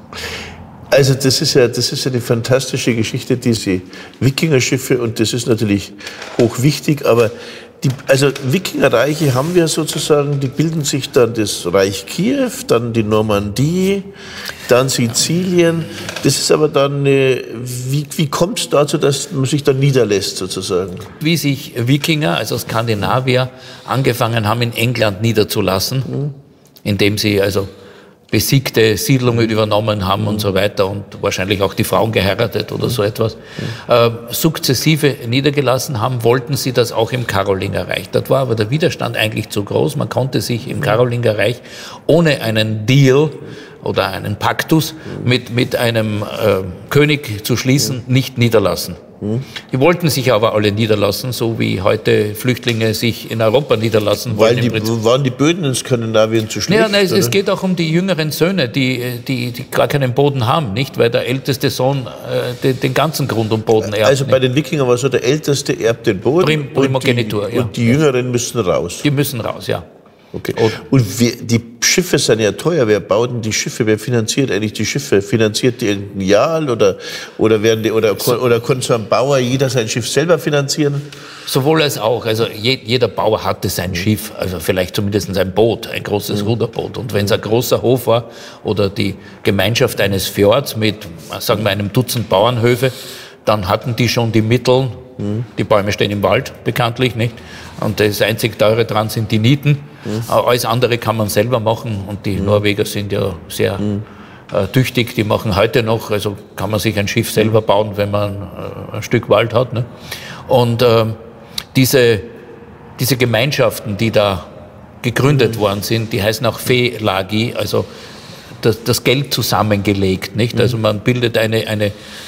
Also das ist ja, das ist ja eine fantastische Geschichte, diese Wikingerschiffe, und das ist natürlich hochwichtig, aber Die, also Wikingerreiche haben wir sozusagen, die bilden sich dann das Reich Kiew, dann die Normandie, dann Sizilien. Das ist aber dann, eine, wie, wie kommt es dazu, dass man sich dann niederlässt sozusagen? Wie sich Wikinger, also Skandinavier, angefangen haben, in England niederzulassen, mhm. indem sie also besiegte Siedlungen übernommen haben und so weiter und wahrscheinlich auch die Frauen geheiratet oder so etwas, äh, sukzessive niedergelassen haben, wollten sie das auch im Karolingerreich. Dort war aber der Widerstand eigentlich zu groß. Man konnte sich im Karolingerreich ohne einen Deal oder einen Paktus mit, mit einem äh, König zu schließen, nicht niederlassen. Die wollten sich aber alle niederlassen, so wie heute Flüchtlinge sich in Europa niederlassen wollen. Weil die, waren die Böden in Skandinavien zu schlecht? Ja, nein, es, es geht auch um die jüngeren Söhne, die, die, die gar keinen Boden haben, nicht? Weil der älteste Sohn äh, den, den ganzen Grund und Boden erbt. Also bei den Wikingern war so, der Älteste erbt den Boden. Prim, Primogenitur, und die, ja. Und die Jüngeren müssen raus. Die müssen raus, ja. Okay. Und wir, die Schiffe sind ja teuer. Wer baut denn die Schiffe? Wer finanziert eigentlich die Schiffe? Finanziert die irgendein Jarl oder, oder, werden die, oder, oder kann so ein Bauer jeder sein Schiff selber finanzieren? Sowohl als auch. Also je, jeder Bauer hatte sein mhm. Schiff, also vielleicht zumindest ein Boot, ein großes mhm. Ruderboot. Und wenn es ein großer Hof war oder die Gemeinschaft eines Fjords mit, sagen wir, einem Dutzend Bauernhöfe, dann hatten die schon die Mittel. Mhm. Die Bäume stehen im Wald, bekanntlich, nicht? Und das einzig Teure dran sind die Nieten. Mhm. Alles andere kann man selber machen. Und die mhm. Norweger sind ja sehr mhm. äh, tüchtig. Die machen heute noch, also kann man sich ein Schiff selber bauen, wenn man äh, ein Stück Wald hat. Ne? Und äh, diese, diese Gemeinschaften, die da gegründet mhm. worden sind, die heißen auch Felagi, also das, das Geld zusammengelegt. Nicht? Mhm. Also man bildet eine, eine äh,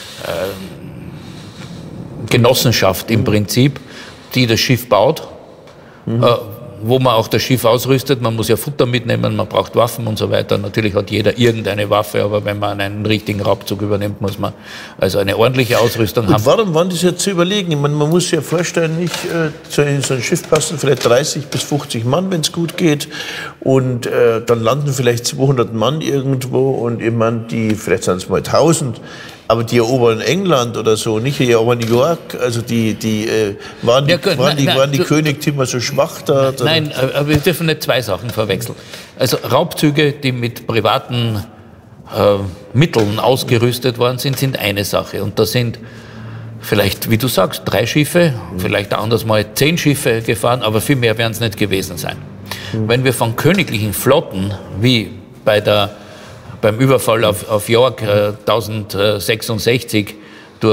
Genossenschaft im Prinzip, die das Schiff baut, mhm. äh, wo man auch das Schiff ausrüstet. Man muss ja Futter mitnehmen, man braucht Waffen und so weiter. Natürlich hat jeder irgendeine Waffe, aber wenn man einen richtigen Raubzug übernimmt, muss man also eine ordentliche Ausrüstung und haben. Warum waren das jetzt zu überlegen? Ich meine, man muss sich ja vorstellen, nicht, äh, in so ein Schiff passen vielleicht dreißig bis fünfzig Mann, wenn es gut geht. Und äh, dann landen vielleicht zweihundert Mann irgendwo und ich meine, die, vielleicht sind es mal tausend. Aber die erobern England oder so, nicht die erobern New York, also die, die, äh, waren die, ja, gut, waren nein, die, nein, waren die Königtümer so schwach da? Nein, aber wir dürfen nicht zwei Sachen verwechseln. Also Raubzüge, die mit privaten äh, Mitteln ausgerüstet worden sind, sind eine Sache. Und da sind vielleicht, wie du sagst, drei Schiffe, mhm. vielleicht anders mal zehn Schiffe gefahren, aber viel mehr werden es nicht gewesen sein. Mhm. Wenn wir von königlichen Flotten, wie bei der beim Überfall auf, auf York äh, tausendsechsundsechzig durch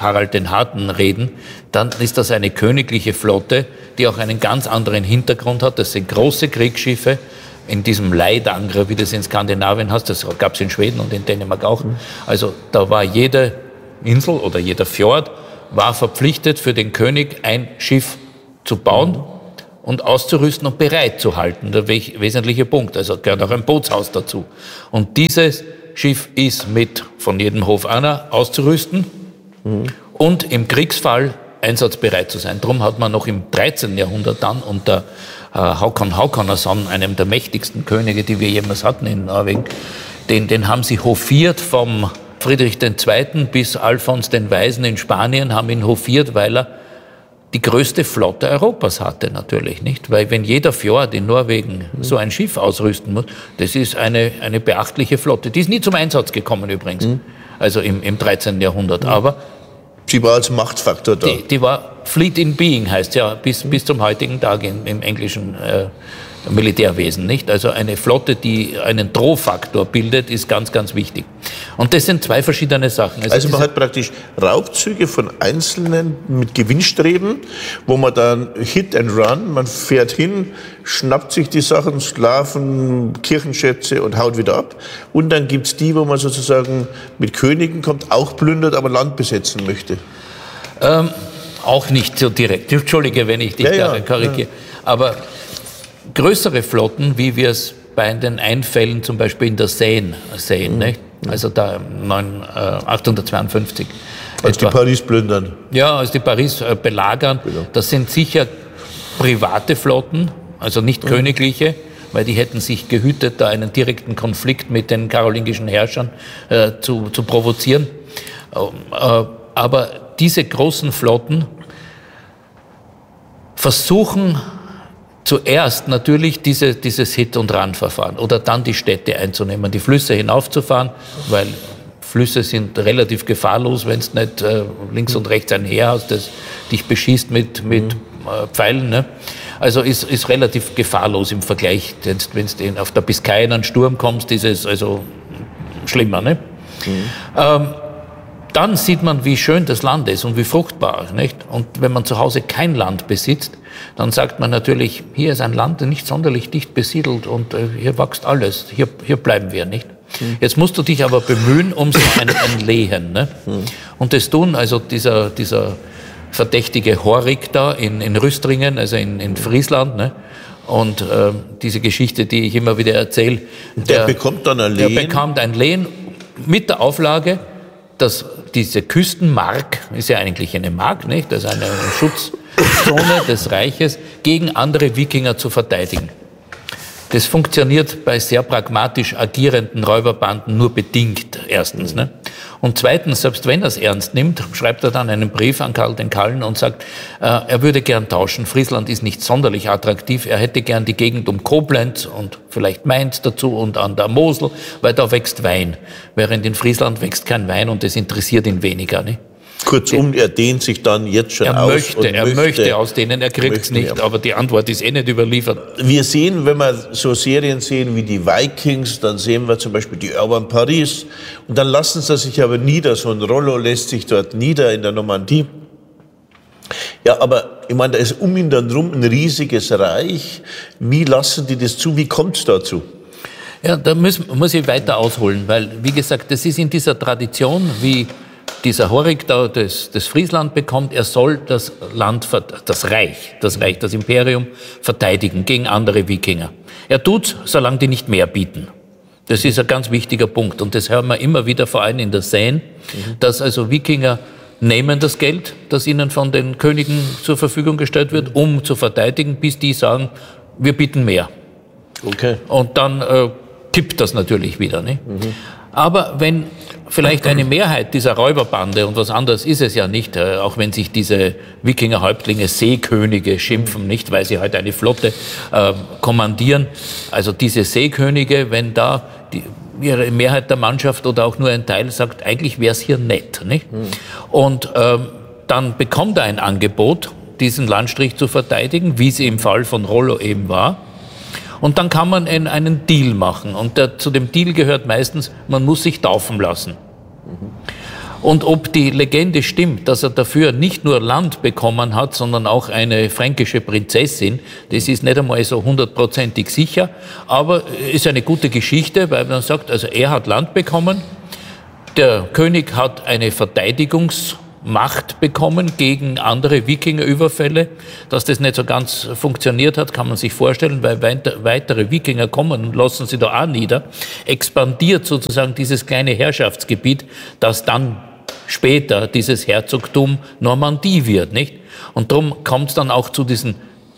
Harald den Harten reden, dann ist das eine königliche Flotte, die auch einen ganz anderen Hintergrund hat. Das sind große Kriegsschiffe in diesem Leidangrer, wie das in Skandinavien heißt. Das gab es in Schweden und in Dänemark auch. Also da war jede Insel oder jeder Fjord war verpflichtet, für den König ein Schiff zu bauen und auszurüsten und bereit zu halten. Der wesentliche Punkt. Also gehört auch ein Bootshaus dazu. Und dieses Schiff ist mit von jedem Hof einer auszurüsten mhm. und im Kriegsfall einsatzbereit zu sein. Darum hat man noch im dreizehnten Jahrhundert dann unter äh, Haakon Haakonarson, einem der mächtigsten Könige, die wir jemals hatten in Norwegen, den, den haben sie hofiert vom Friedrich der Zweite bis Alfons den Weisen in Spanien, haben ihn hofiert, weil er die größte Flotte Europas hatte natürlich, nicht? Weil wenn jeder Fjord in Norwegen so ein Schiff ausrüsten muss, das ist eine, eine beachtliche Flotte. Die ist nie zum Einsatz gekommen übrigens, mhm. also im, im dreizehnten Jahrhundert. Mhm. Aber sie war als Machtfaktor da. Die, die war Fleet in Being, heißt ja, bis, mhm. bis zum heutigen Tag in, im englischen äh, Militärwesen, nicht? Also eine Flotte, die einen Drohfaktor bildet, ist ganz, ganz wichtig. Und das sind zwei verschiedene Sachen. Also, also man hat praktisch Raubzüge von Einzelnen mit Gewinnstreben, wo man dann Hit and Run, man fährt hin, schnappt sich die Sachen, Sklaven, Kirchenschätze und haut wieder ab. Und dann gibt's die, wo man sozusagen mit Königen kommt, auch plündert, aber Land besetzen möchte. Ähm, auch nicht so direkt. Entschuldige, wenn ich dich ja, da ja, korrigiere. Ja. Aber größere Flotten, wie wir es bei den Einfällen zum Beispiel in der Seine sehen, mhm. nicht? Also da achtzehnhundertzweiundfünfzig. Als etwa, die Paris plündern. Ja, als die Paris äh, belagern. Genau. Das sind sicher private Flotten, also nicht mhm. königliche, weil die hätten sich gehütet, da einen direkten Konflikt mit den karolingischen Herrschern äh, zu, zu provozieren. Äh, aber diese großen Flotten versuchen zuerst natürlich diese, dieses Hit- und Run-Verfahren oder dann die Städte einzunehmen, die Flüsse hinaufzufahren, weil Flüsse sind relativ gefahrlos, wenn es nicht äh, links und rechts ein Heer hast, das dich beschießt mit, mit äh, Pfeilen. Ne? Also ist, ist relativ gefahrlos im Vergleich, wenn du auf der Biscay in einen Sturm kommst, ist es also schlimmer. Ne? Mhm. Ähm, dann sieht man, wie schön das Land ist und wie fruchtbar. Nicht? Und wenn man zu Hause kein Land besitzt, dann sagt man natürlich, hier ist ein Land nicht sonderlich dicht besiedelt und äh, hier wächst alles, hier, hier bleiben wir, nicht? Mhm. Jetzt musst du dich aber bemühen um so ein, ein Lehen. Ne? Mhm. Und das tun also dieser, dieser verdächtige Horik da in, in Rüstringen, also in, in Friesland, ne? Und äh, diese Geschichte, die ich immer wieder erzähle. Der, der bekommt dann ein Lehen? Der bekommt ein Lehen mit der Auflage, dass diese Küstenmark, ist ja eigentlich eine Mark, nicht? Das ist eine Schutzzone des Reiches, gegen andere Wikinger zu verteidigen. Das funktioniert bei sehr pragmatisch agierenden Räuberbanden nur bedingt, erstens. Ne? Und zweitens, selbst wenn er es ernst nimmt, schreibt er dann einen Brief an Karl den Kallen und sagt, äh, er würde gern tauschen. Friesland ist nicht sonderlich attraktiv. Er hätte gern die Gegend um Koblenz und vielleicht Mainz dazu und an der Mosel, weil da wächst Wein. Während in Friesland wächst kein Wein und das interessiert ihn weniger. Ne? Kurzum, er dehnt sich dann jetzt schon er aus. Möchte, und er möchte, möchte aus denen, er kriegt es nicht, ja. Aber die Antwort ist eh nicht überliefert. Wir sehen, wenn wir so Serien sehen wie die Vikings, dann sehen wir zum Beispiel die Erobern Paris und dann lassen sie sich aber nieder, so ein Rollo lässt sich dort nieder in der Normandie. Ja, aber ich meine, da ist um ihn dann rum ein riesiges Reich. Wie lassen die das zu? Wie kommt es dazu? Ja, da muss, muss ich weiter ausholen, weil, wie gesagt, das ist in dieser Tradition, wie dieser Horik da das, das Friesland bekommt, er soll das Land, das Reich, das Reich, das Imperium verteidigen gegen andere Wikinger. Er tut's, solange die nicht mehr bieten. Das ist ein ganz wichtiger Punkt und das hören wir immer wieder, vor allem in der Seine, mhm. dass also Wikinger nehmen das Geld, das ihnen von den Königen zur Verfügung gestellt wird, um zu verteidigen, bis die sagen, wir bieten mehr. Okay. Und dann äh, kippt das natürlich wieder. Ne? Mhm. Aber wenn vielleicht eine Mehrheit dieser Räuberbande, und was anderes ist es ja nicht, äh, auch wenn sich diese Wikinger-Häuptlinge Seekönige schimpfen, nicht, weil sie halt eine Flotte äh, kommandieren. Also diese Seekönige, wenn da die, ihre Mehrheit der Mannschaft oder auch nur ein Teil sagt, eigentlich wäre es hier nett. Nicht? Mhm. Und ähm, dann bekommt er ein Angebot, diesen Landstrich zu verteidigen, wie es im Fall von Rollo eben war. Und dann kann man einen Deal machen. Und der, zu dem Deal gehört meistens, man muss sich taufen lassen. Mhm. Und ob die Legende stimmt, dass er dafür nicht nur Land bekommen hat, sondern auch eine fränkische Prinzessin, das ist nicht einmal so hundertprozentig sicher, aber ist eine gute Geschichte, weil man sagt, also er hat Land bekommen, der König hat eine Verteidigungsmacht bekommen gegen andere Wikingerüberfälle. Dass das nicht so ganz funktioniert hat, kann man sich vorstellen, weil weitere Wikinger kommen und lassen sie da auch nieder. Expandiert sozusagen dieses kleine Herrschaftsgebiet, das dann später dieses Herzogtum Normandie wird, nicht? Und darum kommt es dann auch zu diesen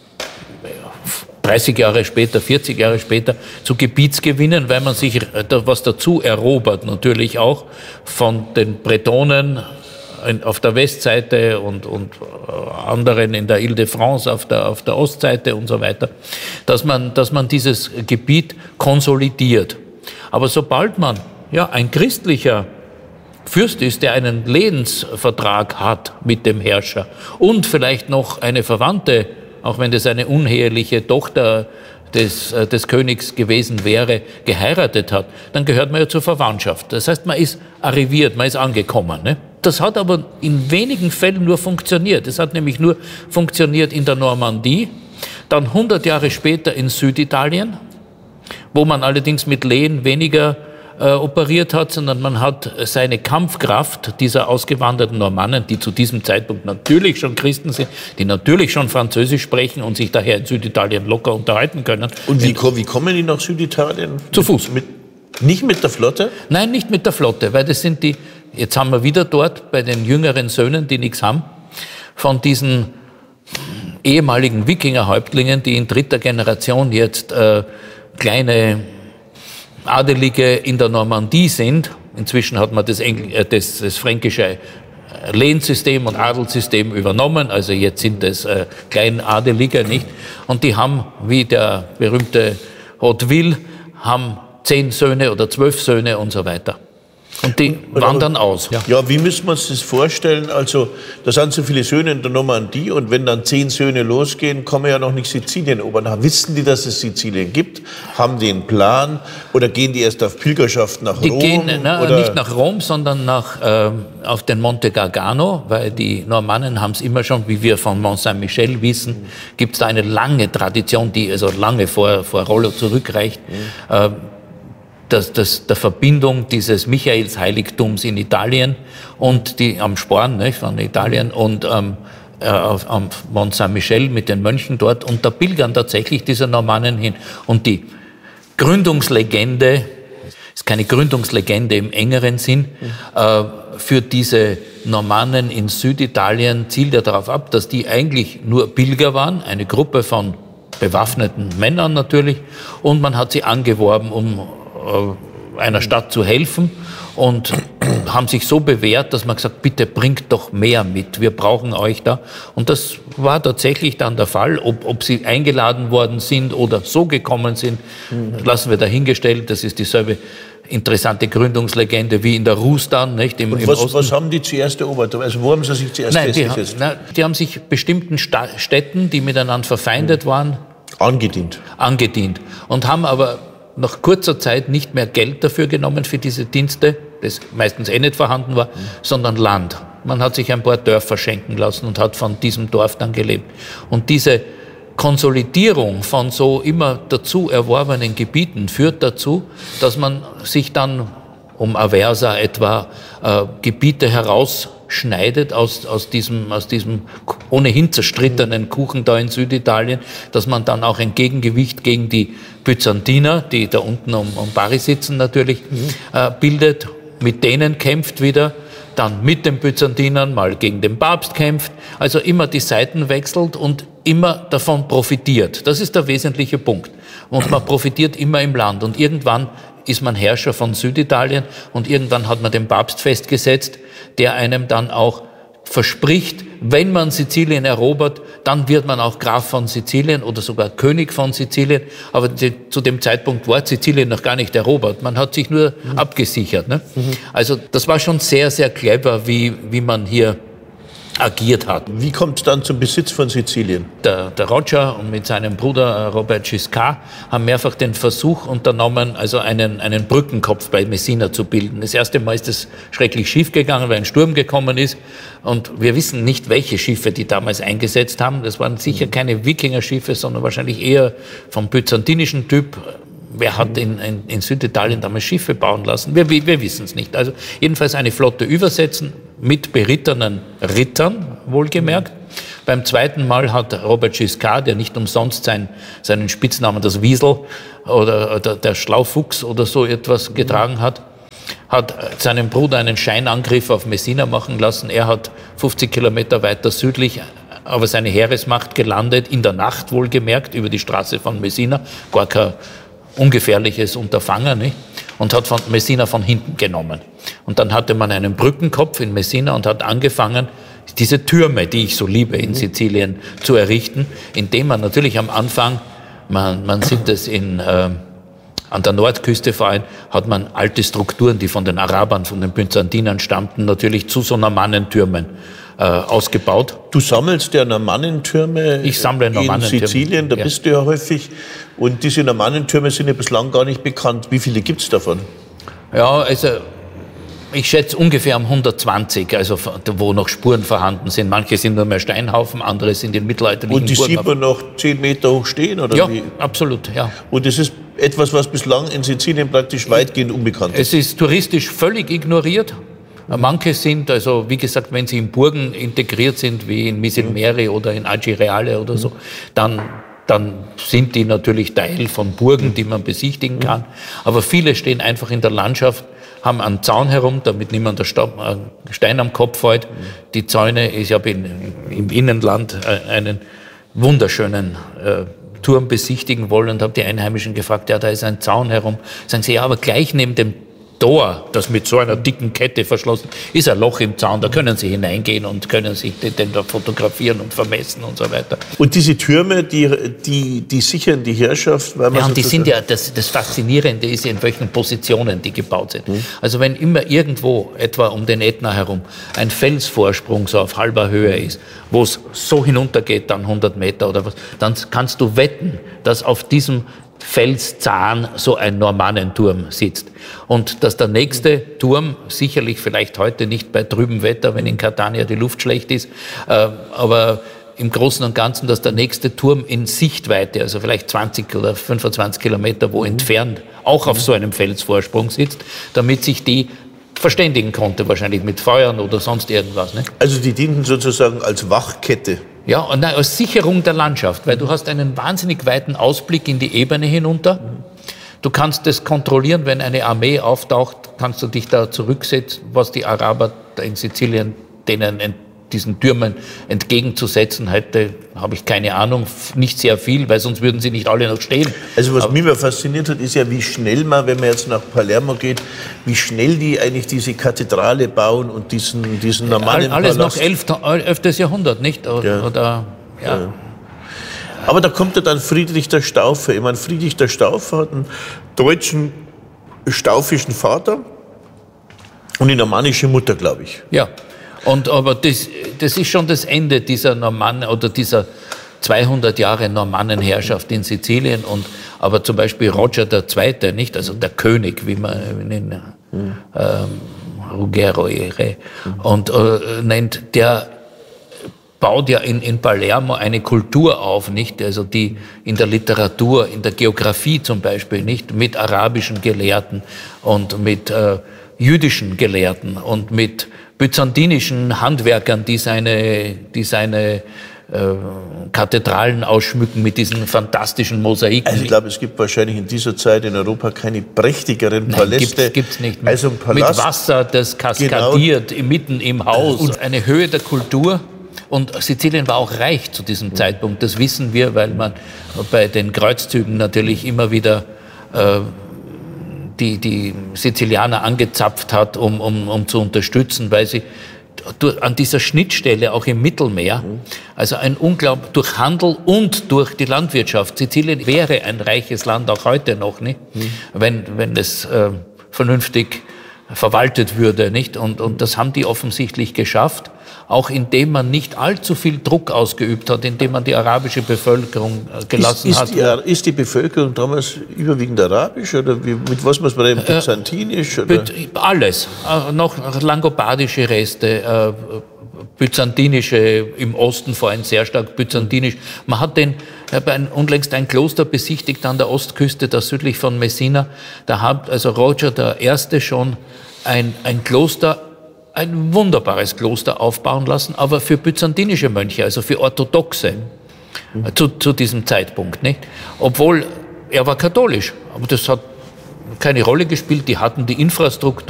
dreißig Jahre später, vierzig Jahre später zu Gebietsgewinnen, weil man sich was dazu erobert, natürlich auch von den Bretonen auf der Westseite und, und anderen in der Ile-de-France auf der, auf der Ostseite und so weiter, dass man, dass man dieses Gebiet konsolidiert. Aber sobald man ja ein christlicher Fürst ist, der einen Lehensvertrag hat mit dem Herrscher und vielleicht noch eine Verwandte, auch wenn das eine uneheliche Tochter des, des Königs gewesen wäre, geheiratet hat, dann gehört man ja zur Verwandtschaft. Das heißt, man ist arriviert, man ist angekommen. Ne? Das hat aber in wenigen Fällen nur funktioniert. Es hat nämlich nur funktioniert in der Normandie, dann hundert Jahre später in Süditalien, wo man allerdings mit Lehen weniger Äh, operiert hat, sondern man hat seine Kampfkraft dieser ausgewanderten Normannen, die zu diesem Zeitpunkt natürlich schon Christen sind, die natürlich schon Französisch sprechen und sich daher in Süditalien locker unterhalten können. Und wie, wie kommen die nach Süditalien? Zu Fuß. Mit, nicht mit der Flotte? Nein, nicht mit der Flotte, weil das sind die, jetzt haben wir wieder dort bei den jüngeren Söhnen, die nichts haben, von diesen ehemaligen Wikingerhäuptlingen, die in dritter Generation jetzt äh, kleine Adelige in der Normandie sind. Inzwischen hat man das, Engl- äh, das, das fränkische Lehensystem und Adelssystem übernommen, also jetzt sind es äh, Kleinadelige, nicht? Und die haben, wie der berühmte Hauteville, haben zehn Söhne oder zwölf Söhne und so weiter. Und die und, wandern aus. Ja. ja, wie müssen wir uns das vorstellen? Also, da sind so viele Söhne in der Normandie und wenn dann zehn Söhne losgehen, kann man ja noch nicht Sizilien erobern. Wissen die, dass es Sizilien gibt? Haben die einen Plan? Oder gehen die erst auf Pilgerschaft nach die Rom? Die gehen na, oder? nicht nach Rom, sondern nach, äh, auf den Monte Gargano, weil die Normannen haben es immer schon, wie wir von Mont Saint-Michel wissen, mhm. gibt es da eine lange Tradition, die also lange vor, vor Rollo zurückreicht. Mhm. Äh, Das, das, der Verbindung dieses Michaelsheiligtums in Italien und die am Sporn, ne, von Italien und ähm, äh, auf, am Mont Saint-Michel mit den Mönchen dort, und da pilgern tatsächlich diese Normannen hin. Und die Gründungslegende, ist keine Gründungslegende im engeren Sinn, mhm. äh, für diese Normannen in Süditalien zielt ja darauf ab, dass die eigentlich nur Pilger waren, eine Gruppe von bewaffneten Männern natürlich, und man hat sie angeworben, um einer Stadt zu helfen, und haben sich so bewährt, dass man gesagt, bitte bringt doch mehr mit, wir brauchen euch da. Und das war tatsächlich dann der Fall. Ob, ob sie eingeladen worden sind oder so gekommen sind, mhm. lassen wir dahingestellt. Das ist dieselbe interessante Gründungslegende wie in der Rus dann, nicht? Im, Und im was, Osten. was haben die zuerst erobert? Also wo haben sie sich zuerst Nein, die, festgesetzt? na, die haben sich bestimmten Sta- Städten, die miteinander verfeindet mhm. waren, angedient. angedient und haben aber nach kurzer Zeit nicht mehr Geld dafür genommen für diese Dienste, das meistens eh nicht vorhanden war, mhm. sondern Land. Man hat sich ein paar Dörfer schenken lassen und hat von diesem Dorf dann gelebt. Und diese Konsolidierung von so immer dazu erworbenen Gebieten führt dazu, dass man sich dann um Aversa etwa äh, Gebiete herausschneidet aus, aus, diesem, aus diesem ohnehin zerstrittenen Kuchen da in Süditalien, dass man dann auch ein Gegengewicht gegen die Byzantiner, die da unten um, um Bari sitzen natürlich, mhm. äh, bildet, mit denen kämpft wieder, dann mit den Byzantinern mal gegen den Papst kämpft, also immer die Seiten wechselt und immer davon profitiert. Das ist der wesentliche Punkt. Und man profitiert immer im Land, und irgendwann ist man Herrscher von Süditalien, und irgendwann hat man den Papst festgesetzt, der einem dann auch verspricht, wenn man Sizilien erobert, dann wird man auch Graf von Sizilien oder sogar König von Sizilien. Aber die, zu dem Zeitpunkt war Sizilien noch gar nicht erobert. Man hat sich nur mhm. abgesichert. Ne? Mhm. Also das war schon sehr, sehr clever, wie, wie man hier agiert hat. Wie kommt es dann zum Besitz von Sizilien? Der, der Roger und mit seinem Bruder Robert Guiscard haben mehrfach den Versuch unternommen, also einen, einen Brückenkopf bei Messina zu bilden. Das erste Mal ist es schrecklich schief gegangen, weil ein Sturm gekommen ist. Und wir wissen nicht, welche Schiffe die damals eingesetzt haben. Das waren sicher keine Wikingerschiffe, sondern wahrscheinlich eher vom byzantinischen Typ. Wer hat in, in, in Süditalien damals Schiffe bauen lassen? Wir, wir wissen es nicht. Also jedenfalls eine Flotte übersetzen mit berittenen Rittern, wohlgemerkt. Beim zweiten Mal hat Robert Guiscard, der nicht umsonst sein, seinen Spitznamen das Wiesel oder, oder der Schlaufuchs oder so etwas getragen hat, hat seinem Bruder einen Scheinangriff auf Messina machen lassen. Er hat fünfzig Kilometer weiter südlich aber seine Heeresmacht gelandet, in der Nacht wohlgemerkt, über die Straße von Messina, gar kein ungefährliches Unterfangen, nicht? Und hat von Messina von hinten genommen. Und dann hatte man einen Brückenkopf in Messina und hat angefangen, diese Türme, die ich so liebe in Sizilien, zu errichten, indem man natürlich am Anfang, man, man sieht es in, äh, an der Nordküste vor allem, hat man alte Strukturen, die von den Arabern, von den Byzantinern stammten, natürlich zu so Normannentürmen äh, ausgebaut. Du sammelst ja Normannentürme ich sammle Normannentürme. in Sizilien, da ja. bist du ja häufig. Und diese Normannentürme sind ja bislang gar nicht bekannt. Wie viele gibt es davon? Ja, also ich schätze ungefähr um hundertzwanzig, also wo noch Spuren vorhanden sind. Manche sind nur mehr Steinhaufen, andere sind in mittelalterlichen Und die Burgen. sieht man noch zehn Meter hoch stehen? Oder ja, wie? absolut, ja. Und das ist etwas, was bislang in Sizilien praktisch weitgehend unbekannt ist? Es ist touristisch völlig ignoriert. Manche sind, also wie gesagt, wenn sie in Burgen integriert sind, wie in Misilmeri oder in Agireale oder so, dann, dann sind die natürlich Teil von Burgen, die man besichtigen kann. Aber viele stehen einfach in der Landschaft, haben einen Zaun herum, damit niemand der Stein am Kopf fällt. Die Zäune, ich habe in, im Innenland einen wunderschönen äh, Turm besichtigen wollen und habe die Einheimischen gefragt, ja, da ist ein Zaun herum. Sagen sie, ja, aber gleich neben dem Tor, das mit so einer dicken Kette verschlossen, ist ein Loch im Zaun, da können Sie hineingehen und können sich den da fotografieren und vermessen und so weiter. Und diese Türme, die, die, die sichern die Herrschaft? Weil man ja, und die sind ja, das, das Faszinierende ist ja, in welchen Positionen die gebaut sind. Mhm. Also wenn immer irgendwo, etwa um den Ätna herum, ein Felsvorsprung so auf halber Höhe ist, wo es so hinuntergeht, dann hundert Meter oder was, dann kannst du wetten, dass auf diesem Felszahn so ein Normannenturm sitzt. Und dass der nächste Turm, sicherlich vielleicht heute nicht bei trübem Wetter, wenn in Catania die Luft schlecht ist, äh, aber im Großen und Ganzen, dass der nächste Turm in Sichtweite, also vielleicht zwanzig oder fünfundzwanzig Kilometer wo entfernt, auch auf so einem Felsvorsprung sitzt, damit sich die verständigen konnte, wahrscheinlich mit Feuern oder sonst irgendwas. Ne? Also die dienten sozusagen als Wachkette. Ja, und nein, als Sicherung der Landschaft, weil du hast einen wahnsinnig weiten Ausblick in die Ebene hinunter. Du kannst das kontrollieren, wenn eine Armee auftaucht, kannst du dich da zurücksetzen, was die Araber da in Sizilien denen ent, diesen Türmen entgegenzusetzen hätte, habe ich keine Ahnung, nicht sehr viel, weil sonst würden sie nicht alle noch stehen. Also was Aber mich immer fasziniert hat, ist ja, wie schnell man, wenn man jetzt nach Palermo geht, wie schnell die eigentlich diese Kathedrale bauen und diesen, diesen normalen Alles Palast. noch elftes Jahrhundert, nicht? Oder, ja. Oder, ja. Ja. Aber da kommt ja dann Friedrich der Staufer. Ich meine, Friedrich der Staufer hat einen deutschen staufischen Vater und eine normannische Mutter, glaube ich. Ja, und, aber das, das ist schon das Ende dieser Normannen oder dieser zweihundert Jahre Normannenherrschaft in Sizilien. Und, aber zum Beispiel Roger der Zweite, nicht? Also der König, wie man ihn mhm. ähm, Ruggiero-Ehre und äh, nennt, der baut ja in, in Palermo eine Kultur auf, nicht? Also die in der Literatur, in der Geografie zum Beispiel, nicht? Mit arabischen Gelehrten und mit äh, jüdischen Gelehrten und mit byzantinischen Handwerkern, die seine, die seine äh, Kathedralen ausschmücken mit diesen fantastischen Mosaiken. Also ich glaube, es gibt wahrscheinlich in dieser Zeit in Europa keine prächtigeren Paläste. Nein, gibt's, gibt's nicht mehr. Also ein Palast, mit Wasser, das kaskadiert, genau, mitten im Haus. Und eine Höhe der Kultur. Und Sizilien war auch reich zu diesem mhm. Zeitpunkt. Das wissen wir, weil man bei den Kreuzzügen natürlich immer wieder äh, die, die Sizilianer angezapft hat, um, um, um zu unterstützen, weil sie durch, an dieser Schnittstelle auch im Mittelmeer, mhm. also ein Unglaublich, durch Handel und durch die Landwirtschaft. Sizilien wäre ein reiches Land auch heute noch, nicht? Mhm. Wenn, wenn es äh, vernünftig verwaltet würde, nicht? Und, und das haben die offensichtlich geschafft, auch indem man nicht allzu viel Druck ausgeübt hat, indem man die arabische Bevölkerung gelassen ist, ist hat. Die, ist die Bevölkerung damals überwiegend arabisch oder wie, mit was muss man reden? Byzantinisch? Oder? Alles. Noch langobardische Reste, byzantinische, im Osten vor allem sehr stark byzantinisch. Man hat den, ich habe ein, unlängst ein Kloster besichtigt an der Ostküste, da südlich von Messina. Da hat also Roger der Erste schon ein, ein Kloster, ein wunderbares Kloster aufbauen lassen, aber für byzantinische Mönche, also für Orthodoxe, mhm. zu, zu diesem Zeitpunkt, nicht? Obwohl er war katholisch, aber das hat keine Rolle gespielt, die hatten die Infrastruktur